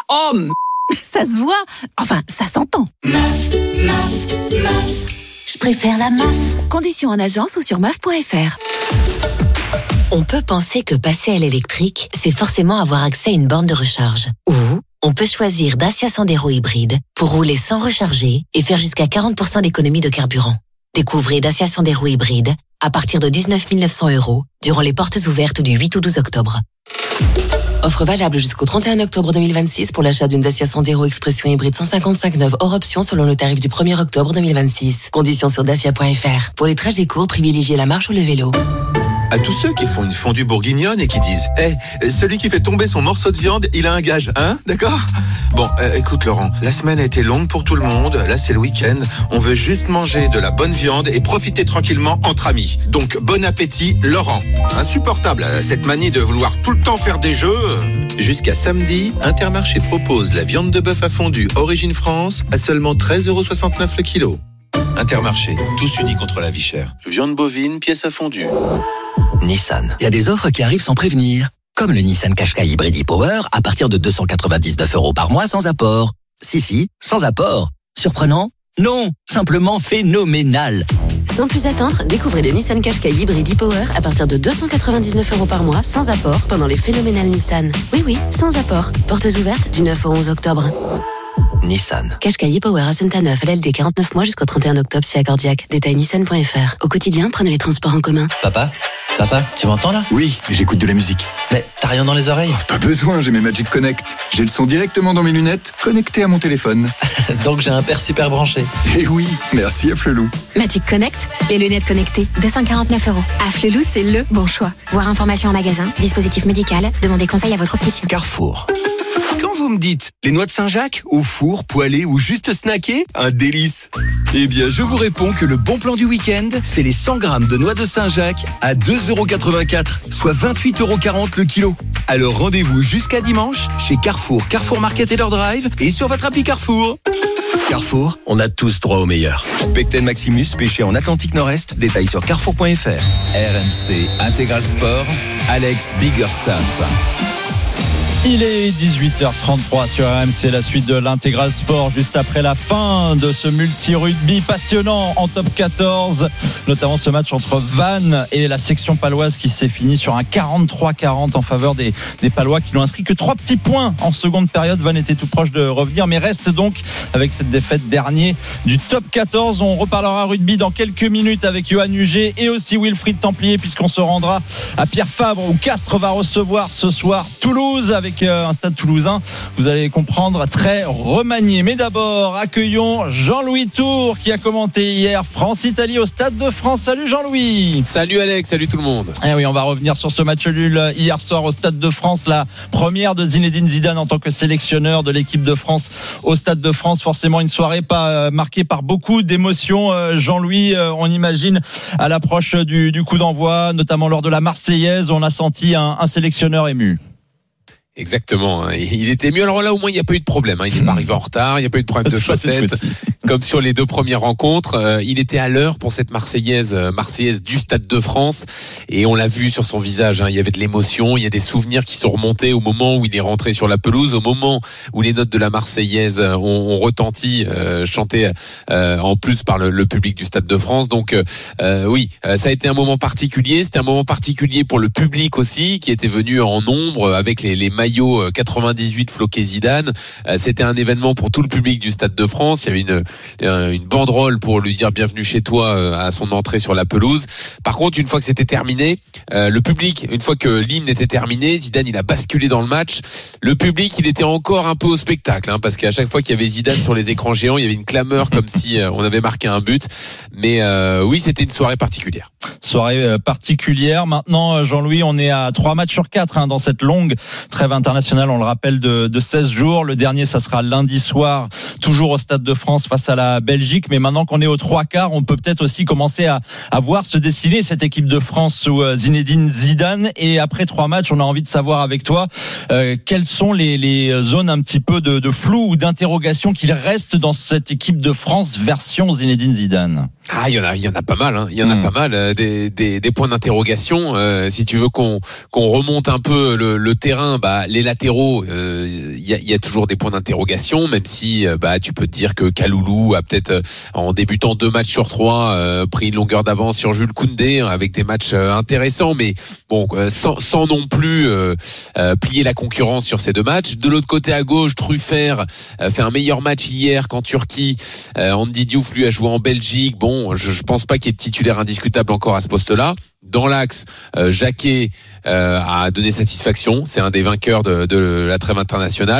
Ça se voit. Enfin, ça s'entend. MAF. Je préfère la MAF. Conditions en agence ou sur MAF.fr. On peut penser que passer à l'électrique, c'est forcément avoir accès à une borne de recharge. Ou on peut choisir Dacia Sandero hybride pour rouler sans recharger et faire jusqu'à 40% d'économie de carburant. Découvrez Dacia Sandero hybride à partir de 19 900 € durant les portes ouvertes du 8 au 12 octobre. Offre valable jusqu'au 31 octobre 2026 pour l'achat d'une Dacia Sandero Expression hybride 155 neuve hors option selon le tarif du 1er octobre 2026. Conditions sur dacia.fr. Pour les trajets courts, privilégiez la marche ou le vélo. À tous ceux qui font une fondue bourguignonne et qui disent celui qui fait tomber son morceau de viande, il a un gage, hein? D'accord? Bon, écoute Laurent, la semaine a été longue pour tout le monde. Là, c'est le week-end. On veut juste manger de la bonne viande et profiter tranquillement entre amis. Donc, bon appétit, Laurent. Insupportable, cette manie de vouloir tout le temps faire des jeux. Jusqu'à samedi, Intermarché propose la viande de bœuf à fondu Origine France à seulement 13,69€ le kilo. Intermarché, tous unis contre la vie chère. Viande bovine, pièce à fondu. Nissan. Il y a des offres qui arrivent sans prévenir. Comme le Nissan Qashqai Hybrid e-Power à partir de 299€ par mois sans apport. Si, sans apport. Surprenant? Non, simplement phénoménal. Sans plus attendre, découvrez le Nissan Qashqai Hybrid e-Power à partir de 299€ par mois sans apport pendant les phénoménales Nissan. Oui, sans apport. Portes ouvertes du 9 au 11 octobre. Nissan. Qashqai e-Power à Saint-Neuf, LLD 49 mois jusqu'au 31 octobre si accordiaque. Détail nissan.fr. Au quotidien, prenez les transports en commun. Papa, tu m'entends là? Oui, j'écoute de la musique. Mais t'as rien dans les oreilles? Pas besoin, j'ai mes Magic Connect. J'ai le son directement dans mes lunettes, connecté à mon téléphone. Donc j'ai un père super branché. Eh oui, merci à Flelou. Magic Connect, les lunettes connectées, 249€. À Flelou, c'est le bon choix. Voir information en magasin, dispositif médical, demandez conseil à votre opticien. Carrefour. Quand vous me dites les noix de Saint-Jacques, au four, poêlées ou juste snackées, un délice. Eh bien, je vous réponds que le bon plan du week-end, c'est les 100 grammes de noix de Saint-Jacques à 2,84€, soit 28,40€ le kilo. Alors rendez-vous jusqu'à dimanche chez Carrefour, Carrefour Market et leur drive et sur votre appli Carrefour. Carrefour, on a tous droit au meilleur. Pecten Maximus, pêché en Atlantique Nord-Est, détail sur carrefour.fr. RMC Intégral Sport, Alex Biggerstaff. Il est 18h33 sur RMC, la suite de l'Intégral Sport, juste après la fin de ce multi-rugby passionnant en top 14, notamment ce match entre Vannes et la section paloise qui s'est fini sur un 43-40 en faveur des Palois qui n'ont inscrit que 3 petits points en seconde période. Vannes était tout proche de revenir, mais reste donc avec cette défaite dernier du top 14. On reparlera rugby dans quelques minutes avec Johan Huget et aussi Wilfried Templier, puisqu'on se rendra à Pierre Fabre où Castres va recevoir ce soir Toulouse avec un stade toulousain, vous allez comprendre, très remanié. Mais d'abord, accueillons Jean-Louis Tour qui a commenté hier France-Italie au Stade de France. Salut Jean-Louis. Salut Alex, salut tout le monde. Eh oui, on va revenir sur ce match nul hier soir au Stade de France, la première de Zinedine Zidane en tant que sélectionneur de l'équipe de France au Stade de France. Forcément une soirée pas marquée par beaucoup d'émotions. Jean-Louis, on imagine à l'approche du coup d'envoi, notamment lors de la Marseillaise, on a senti un sélectionneur ému. Exactement, il était mieux. Alors là, au moins, il n'y a pas eu de problème. Il n'est pas arrivé en retard, il n'y a pas eu de problème de chaussettes. Comme sur les 2 premières rencontres, il était à l'heure pour cette Marseillaise du Stade de France. Et on l'a vu sur son visage, il y avait de l'émotion, il y a des souvenirs qui sont remontés au moment où il est rentré sur la pelouse, au moment où les notes de la Marseillaise ont retenti, chantées en plus par le public du Stade de France. Donc oui, ça a été un moment particulier. C'était un moment particulier pour le public aussi, qui était venu en nombre avec les maillot 98 floqué Zidane. C'était un événement pour tout le public du Stade de France. Il y avait une banderole pour lui dire bienvenue chez toi à son entrée sur la pelouse. Par contre, une fois que c'était terminé, le public, une fois que l'hymne était terminé, Zidane il a basculé dans le match. Le public, il était encore un peu au spectacle, parce qu'à chaque fois qu'il y avait Zidane sur les écrans géants, il y avait une clameur comme si on avait marqué un but. Mais oui, c'était une soirée particulière. Soirée particulière. Maintenant, Jean-Louis, on est à 3 matchs sur 4 dans cette longue trêve internationale, on le rappelle, de 16 jours. Le dernier, ça sera lundi soir, toujours au Stade de France face à la Belgique. Mais maintenant qu'on est aux 3/4, on peut peut-être aussi commencer à voir se dessiner cette équipe de France sous Zinedine Zidane. Et après 3 matchs, on a envie de savoir avec toi quelles sont les zones un petit peu de flou ou d'interrogation qu'il reste dans cette équipe de France version Zinedine Zidane. Ah, il y en a pas mal, Il y en a pas mal, des points d'interrogation. Si tu veux qu'on remonte un peu le terrain, les latéraux, il y a toujours des points d'interrogation, même si tu peux te dire que Kaloulou a peut-être en débutant 2 matchs sur 3 pris une longueur d'avance sur Jules Koundé avec des matchs intéressants, mais bon, sans non plus plier la concurrence sur ces 2 matchs. De l'autre côté à gauche, Truffert fait un meilleur match hier qu'en Turquie. Andy Diouf lui a joué en Belgique. Bon, je pense pas qu'il y ait de titulaire indiscutable encore à ce poste-là. Dans l'axe, Jacquet a donné satisfaction. C'est un des vainqueurs de la trêve internationale.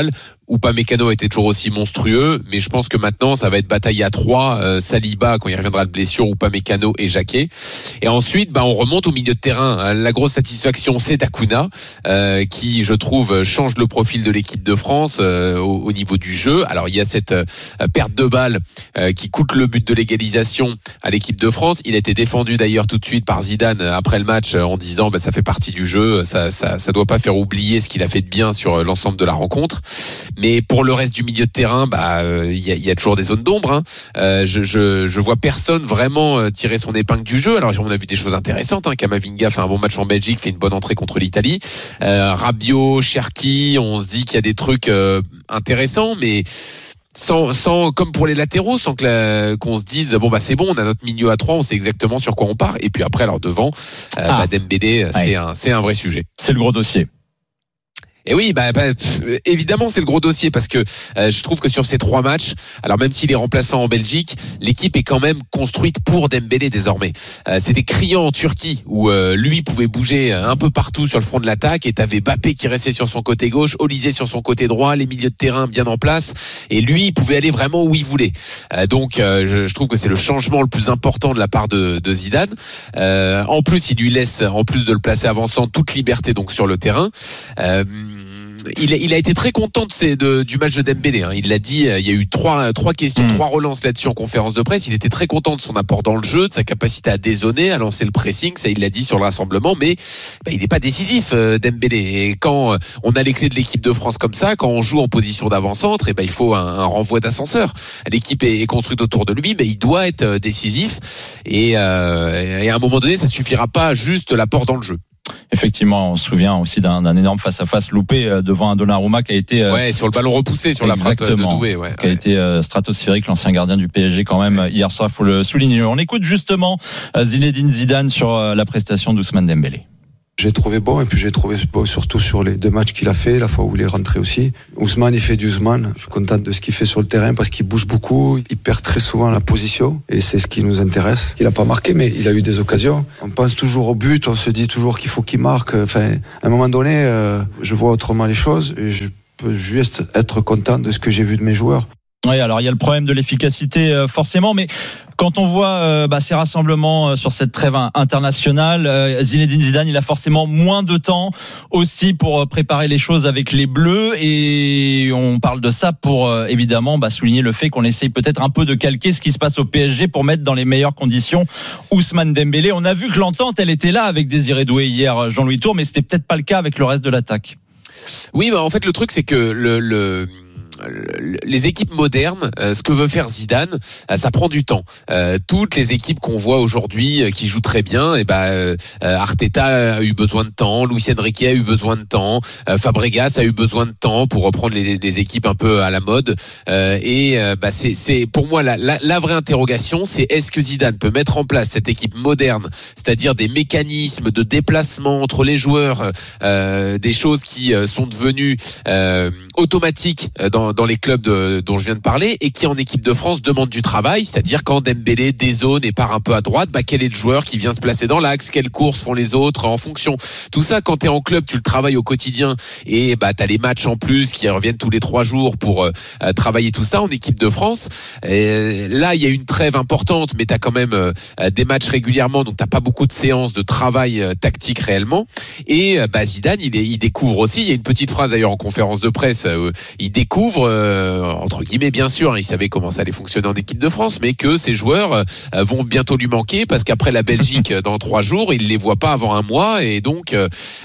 Upamecano était toujours aussi monstrueux, mais je pense que maintenant ça va être bataille à 3, Saliba quand il reviendra de blessure, Upamecano et Jacquet. Et ensuite on remonte au milieu de terrain. La grosse satisfaction c'est d'Acuna, qui je trouve change le profil de l'équipe de France au niveau du jeu. Alors il y a cette perte de balle qui coûte le but de l'égalisation à l'équipe de France. Il a été défendu d'ailleurs tout de suite par Zidane après le match en disant ça fait partie du jeu, ça doit pas faire oublier ce qu'il a fait de bien sur l'ensemble de la rencontre. Mais pour le reste du milieu de terrain, il y a toujours des zones d'ombre. Je vois personne vraiment tirer son épingle du jeu. Alors on a vu des choses intéressantes. Camavinga fait un bon match en Belgique, fait une bonne entrée contre l'Italie. Rabiot, Cherki, on se dit qu'il y a des trucs intéressants, mais sans comme pour les latéraux, sans qu'on se dise c'est bon, on a notre milieu à 3, on sait exactement sur quoi on part. Et puis après, alors devant, Dembélé, c'est un vrai sujet. C'est le gros dossier. Et oui, évidemment, c'est le gros dossier parce que je trouve que sur ces 3 matchs, alors même s'il est remplaçant en Belgique, l'équipe est quand même construite pour Dembélé désormais. C'était criant en Turquie où lui pouvait bouger un peu partout sur le front de l'attaque et t'avais Mbappé qui restait sur son côté gauche, Olysée sur son côté droit, les milieux de terrain bien en place et lui il pouvait aller vraiment où il voulait. Donc je trouve que c'est le changement le plus important de la part de Zidane. En plus, il lui laisse, en plus de le placer avançant, toute liberté donc sur le terrain. Il a été très content du match de Dembélé. Il l'a dit, il y a eu trois questions, 3 relances là-dessus en conférence de presse. Il était très content de son apport dans le jeu, de sa capacité à dézonner, à lancer le pressing. Ça, il l'a dit sur le rassemblement, mais il n'est pas décisif, Dembélé. Et quand on a les clés de l'équipe de France comme ça, quand on joue en position d'avant-centre, il faut un renvoi d'ascenseur. L'équipe est construite autour de lui, mais il doit être décisif. Et à un moment donné, ça suffira pas juste l'apport dans le jeu. Effectivement, on se souvient aussi d'un énorme face-à-face loupé devant un Donnarumma qui a été sur le ballon repoussé sur la frappe de Doué, qui a été stratosphérique, l'ancien gardien du PSG quand même hier soir, il faut le souligner. On écoute justement Zinedine Zidane sur la prestation d'Ousmane Dembélé. J'ai trouvé bon, et puis j'ai trouvé bon surtout sur les 2 matchs qu'il a fait, la fois où il est rentré aussi. Ousmane, il fait du Ousmane. Je suis content de ce qu'il fait sur le terrain parce qu'il bouge beaucoup, il perd très souvent la position et c'est ce qui nous intéresse. Il n'a pas marqué, mais il a eu des occasions. On pense toujours au but, on se dit toujours qu'il faut qu'il marque. Enfin, à un moment donné, je vois autrement les choses et je peux juste être content de ce que j'ai vu de mes joueurs. Oui, alors il y a le problème de l'efficacité forcément, mais quand on voit ces rassemblements sur cette trêve internationale, Zinedine Zidane, il a forcément moins de temps aussi pour préparer les choses avec les Bleus, et on parle de ça pour évidemment souligner le fait qu'on essaye peut-être un peu de calquer ce qui se passe au PSG pour mettre dans les meilleures conditions Ousmane Dembélé. On a vu que l'entente, elle était là avec Désiré Doué hier, Jean-Louis Tour, mais c'était peut-être pas le cas avec le reste de l'attaque. Oui, en fait le truc c'est que les équipes modernes, ce que veut faire Zidane, ça prend du temps. Toutes les équipes qu'on voit aujourd'hui qui jouent très bien, Arteta a eu besoin de temps, Luis Enrique a eu besoin de temps, Fabregas a eu besoin de temps pour reprendre les équipes un peu à la mode. C'est pour moi la vraie interrogation, c'est est-ce que Zidane peut mettre en place cette équipe moderne, c'est-à-dire des mécanismes de déplacement entre les joueurs, des choses qui sont devenues automatiques dans les clubs dont je viens de parler, et qui en équipe de France demande du travail, c'est-à-dire quand Dembélé dézone et part un peu à droite, quel est le joueur qui vient se placer dans l'axe, quelles courses font les autres en fonction. Tout ça, quand t'es en club, tu le travailles au quotidien, et t'as les matchs en plus qui reviennent tous les 3 jours pour travailler tout ça. En équipe de France, et là il y a une trêve importante, mais t'as quand même des matchs régulièrement, donc t'as pas beaucoup de séances de travail tactique réellement. Et Zidane, il découvre aussi, il y a une petite phrase d'ailleurs en conférence de presse, il découvre entre guillemets, bien sûr, il savait comment ça allait fonctionner en équipe de France, mais que ces joueurs vont bientôt lui manquer parce qu'après la Belgique dans 3 jours, il les voit pas avant 1 mois, et donc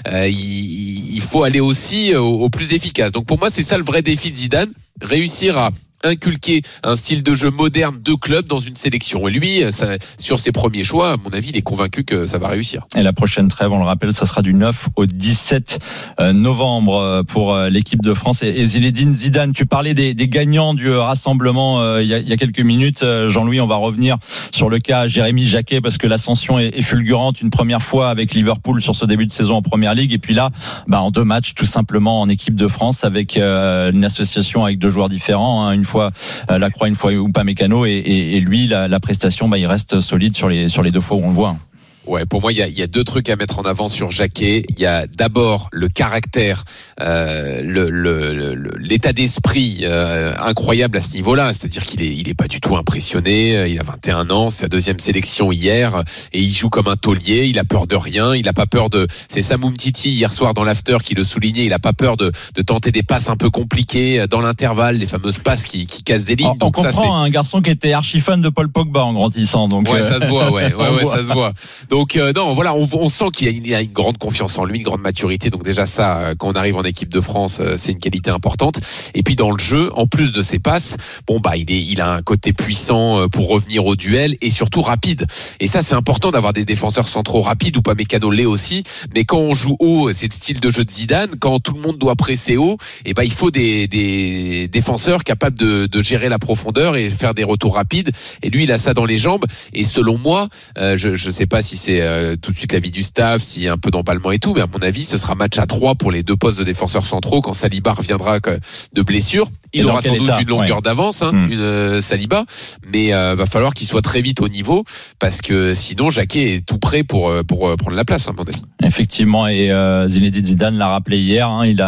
il faut aller aussi au plus efficace. Donc pour moi, c'est ça le vrai défi de Zidane, réussir à inculquer un style de jeu moderne de club dans une sélection. Et lui, sur ses premiers choix, à mon avis, il est convaincu que ça va réussir. Et la prochaine trêve, on le rappelle, ça sera du 9 au 17 novembre pour l'équipe de France. Et Zinedine Zidane, tu parlais des gagnants du rassemblement il y a quelques minutes. Jean-Louis, on va revenir sur le cas Jérémy Jacquet parce que l'ascension est fulgurante. Une première fois avec Liverpool sur ce début de saison en Première Ligue, et puis là, en 2 matchs tout simplement en équipe de France avec une association avec 2 joueurs différents, une fois Lacroix, une fois Upamecano, et lui la prestation il reste solide sur les 2 fois où on le voit. Ouais, pour moi, il y a deux trucs à mettre en avant sur Jacquet. Il y a d'abord le caractère, l'état d'esprit incroyable à ce niveau-là. C'est-à-dire il est pas du tout impressionné. Il a 21 ans, c'est sa deuxième sélection hier, et il joue comme un taulier. Il a peur de rien. Il a pas peur de. C'est Samou Mtiti hier soir dans l'after qui le soulignait. Il a pas peur de tenter des passes un peu compliquées dans l'intervalle, les fameuses passes qui cassent des lignes. Donc on comprend un garçon qui était archi fan de Paul Pogba en grandissant. Donc ouais, ça se voit. Ouais, ça se voit. Donc non, voilà, on sent qu'il a une grande confiance en lui, une grande maturité. Donc déjà ça, quand on arrive en équipe de France, c'est une qualité importante. Et puis dans le jeu, en plus de ses passes, il a un côté puissant pour revenir au duel et surtout rapide. Et ça, c'est important d'avoir des défenseurs centraux rapides. ou Upamecano l'est aussi. Mais quand on joue haut, c'est le style de jeu de Zidane. Quand tout le monde doit presser haut, il faut des défenseurs capables de gérer la profondeur et faire des retours rapides. Et lui, il a ça dans les jambes. Et selon moi, je sais pas si c'est tout de suite l'avis du staff, s'il y a un peu d'emballement et tout, mais à mon avis, ce sera match à 3 pour les deux postes de défenseurs centraux quand Saliba reviendra de blessure. Il aura sans doute une longueur d'avance, Saliba, mais va falloir qu'il soit très vite au niveau, parce que sinon Jacquet est tout prêt pour prendre la place, à mon avis. Effectivement, et Zinedine Zidane l'a rappelé hier, il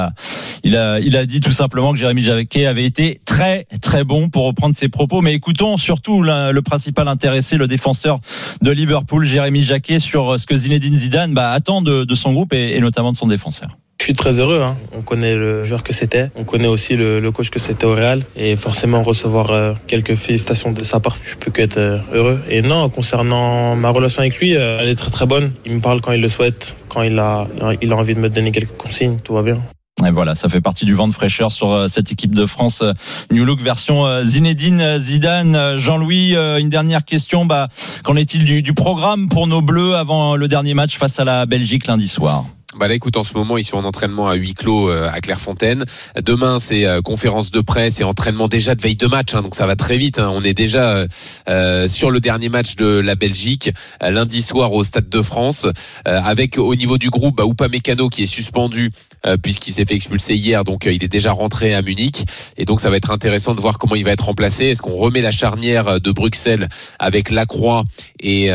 a dit tout simplement que Jérémy Jacquet avait été très très bon, pour reprendre ses propos. Mais écoutons surtout le principal intéressé, le défenseur de Liverpool, Jérémy Jacquet, sur ce que Zinedine Zidane attend de son groupe et notamment de son défenseur. Je suis très heureux, On connaît le joueur que c'était, on connaît aussi le coach que c'était au Real, et forcément recevoir quelques félicitations de sa part, je peux qu'être heureux. Et non, concernant ma relation avec lui, elle est très très bonne. Il me parle quand il le souhaite, quand il a envie de me donner quelques consignes, tout va bien. Et voilà, ça fait partie du vent de fraîcheur sur cette équipe de France New Look version Zinedine Zidane. Jean-Louis, une dernière question. Qu'en est-il du programme pour nos Bleus avant le dernier match face à la Belgique lundi soir? Là, écoute, en ce moment, ils sont en entraînement à huis clos à Clairefontaine. Demain, c'est conférence de presse et entraînement déjà de veille de match, donc ça va très vite. On est déjà sur le dernier match de la Belgique lundi soir au Stade de France, avec au niveau du groupe Upamecano qui est suspendu puisqu'il s'est fait expulser hier, donc il est déjà rentré à Munich, et donc ça va être intéressant de voir comment il va être remplacé. Est-ce qu'on remet la charnière de Bruxelles avec Lacroix et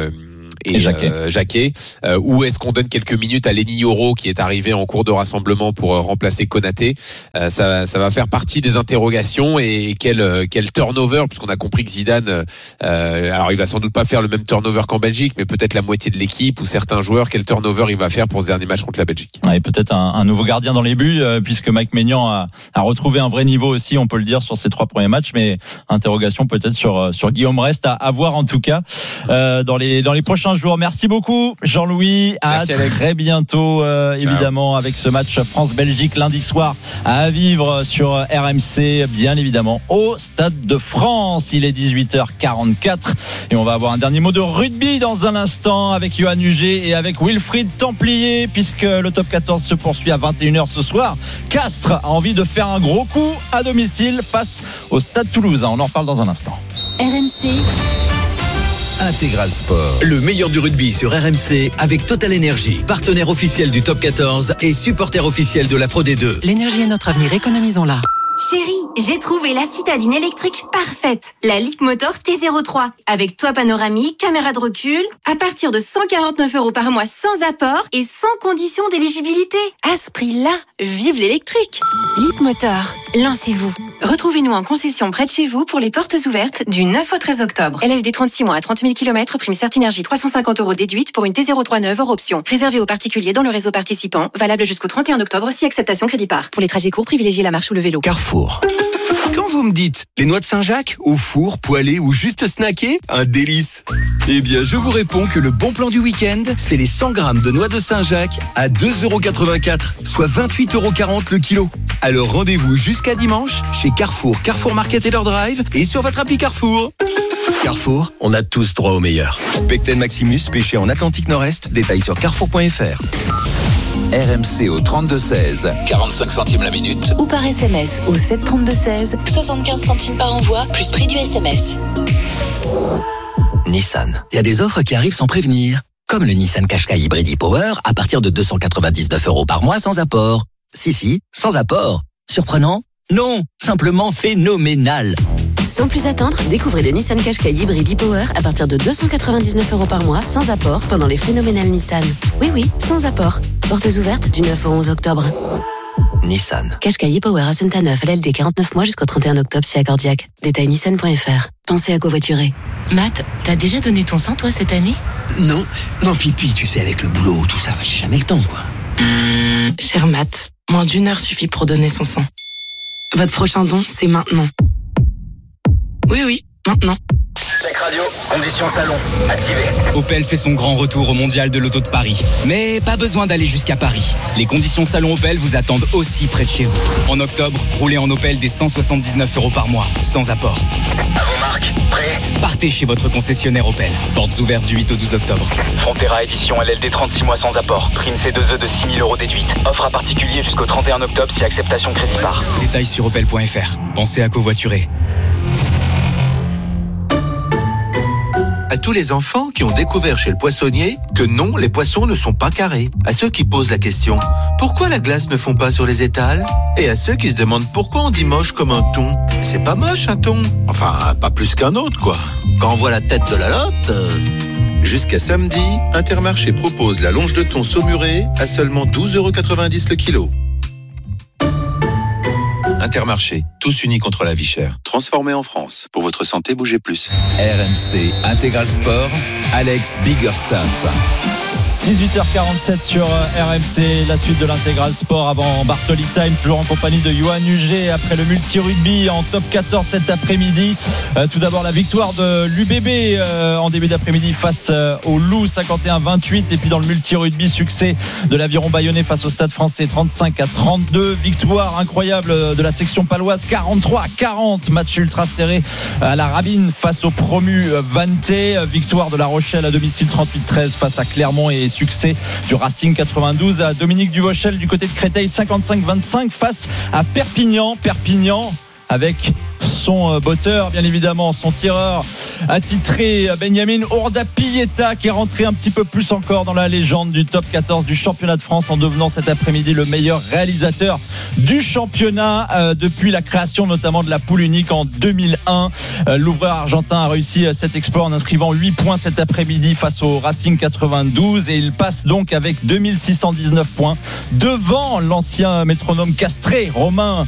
Jacquet, ou est-ce qu'on donne quelques minutes à Lenny Yoro qui est arrivé en cours de rassemblement pour remplacer Konaté? Ça va faire partie des interrogations. Et quel turnover, puisqu'on a compris que Zidane, alors il va sans doute pas faire le même turnover qu'en Belgique, mais peut-être la moitié de l'équipe ou certains joueurs, quel turnover il va faire pour ce dernier match contre la Belgique. Et peut-être un nouveau gardien dans les buts, puisque Mike Maignan a retrouvé un vrai niveau aussi, on peut le dire, sur ses 3 premiers matchs, mais interrogation peut-être sur Guillaume Rest à voir en tout cas dans les prochains jours. Merci beaucoup Jean-Louis, à très bientôt évidemment avec ce match France-Belgique lundi soir à vivre sur RMC, bien évidemment au Stade de France. Il est 18h44 et on va avoir un dernier mot de rugby dans un instant avec Johan Huget et avec Wilfried Templier, puisque le top 14 se poursuit à 21h ce soir. Castres a envie de faire un gros coup à domicile face au Stade Toulousain. On en reparle dans un instant. RMC Intégral Sport. Le meilleur du rugby sur RMC avec Total Energy, partenaire officiel du Top 14 et supporter officiel de la Pro D2. L'énergie est notre avenir, économisons-la. Chérie, j'ai trouvé la citadine électrique parfaite. La Leapmotor T03. Avec toit panoramique, caméra de recul. À partir de 149 € par mois sans apport et sans condition d'éligibilité. À ce prix-là, vive l'électrique. Leapmotor, lancez-vous. Retrouvez-nous en concession près de chez vous pour les portes ouvertes du 9 au 13 octobre. LLD 36 mois à 30 000 km, prime Certinergie 350 € déduite pour une T03 neuve hors option. Réservé aux particuliers dans le réseau participant. Valable jusqu'au 31 octobre si acceptation crédit par. Pour les trajets courts, privilégiez la marche ou le vélo. Carrefour. Quand vous me dites les noix de Saint-Jacques, au four, poêlées ou juste snackées, un délice. Eh bien, je vous réponds que le bon plan du week-end, c'est les 100 grammes de noix de Saint-Jacques à 2,84 €, soit 28,40 € le kilo. Alors rendez-vous jusqu'à dimanche chez Carrefour, Carrefour Market et leur drive et sur votre appli Carrefour. Carrefour, on a tous droit au meilleur. Pecten Maximus, pêché en Atlantique Nord-Est, détail sur carrefour.fr. RMC au 32-16, 45 centimes la minute. Ou par SMS au 732-16, 75 centimes par envoi, plus prix du SMS. Nissan, il y a des offres qui arrivent sans prévenir. Comme le Nissan Qashqai Hybrid e-Power à partir de 299 € par mois sans apport. Si, sans apport. Surprenant? Non, simplement phénoménal. Sans plus attendre, découvrez le Nissan Qashqai hybride e-Power à partir de 299 € par mois, sans apport, pendant les phénoménales Nissan. Oui, sans apport. Portes ouvertes du 9 au 11 octobre. Nissan. Qashqai e-Power à Saint-Aneuf, LLD 49 mois jusqu'au 31 octobre si accordiaque. Détail nissan.fr. Pensez à covoiturer. Matt, t'as déjà donné ton sang, toi, cette année ? Non, Pipi, tu sais, avec le boulot, tout ça, j'ai jamais le temps, quoi. Cher Matt, moins d'1 heure suffit pour donner son sang. Votre prochain don, c'est maintenant. Oui, maintenant. Check radio, conditions salon, activé. Opel fait son grand retour au Mondial de l'Auto de Paris. Mais pas besoin d'aller jusqu'à Paris. Les conditions salon Opel vous attendent aussi près de chez vous. En octobre, roulez en Opel dès 179 € par mois, sans apport. À vos marques, prêts ? Partez chez votre concessionnaire Opel. Portes ouvertes du 8 au 12 octobre. Frontera édition LLD 36 mois sans apport. Prime C2E de 6 000 € déduite. Offre à particulier jusqu'au 31 octobre si acceptation crédit par. Détails sur opel.fr. Pensez à covoiturer. À tous les enfants qui ont découvert chez le poissonnier que non, les poissons ne sont pas carrés. À ceux qui posent la question, pourquoi la glace ne fond pas sur les étals ? Et à ceux qui se demandent pourquoi on dit moche comme un thon. C'est pas moche un thon. Enfin, pas plus qu'un autre, quoi. Quand on voit la tête de la lotte... Jusqu'à samedi, Intermarché propose la longe de thon saumurée à seulement 12,90 € le kilo. Intermarché, tous unis contre la vie chère. Transformé en France. Pour votre santé, bougez plus. RMC Intégral Sport, Alex Biggerstaff. 18h47 sur RMC, la suite de l'Intégral Sport avant Bartoli Time, toujours en compagnie de Johan Huget après le multi-rugby en top 14 cet après-midi. Tout d'abord la victoire de l'UBB en début d'après-midi face au Loup 51-28, et puis dans le multi-rugby, succès de l'Aviron Bayonnais face au Stade Français 35-32. Victoire incroyable de la section paloise 43-40, match ultra serré à la Rabine face au promu Vanté. Victoire de La Rochelle à domicile 38-13 face à Clermont, et succès du Racing 92 à Dominique Duvauchel du côté de Créteil 55-25 face à Perpignan avec son botteur, bien évidemment, son tireur attitré Benjamin Ourda-Pieta, qui est rentré un petit peu plus encore dans la légende du top 14 du championnat de France en devenant cet après-midi le meilleur réalisateur du championnat depuis la création notamment de la poule unique en 2001. L'ouvreur argentin a réussi cet exploit en inscrivant 8 points cet après-midi face au Racing 92, et il passe donc avec 2619 points devant l'ancien métronome castré Romain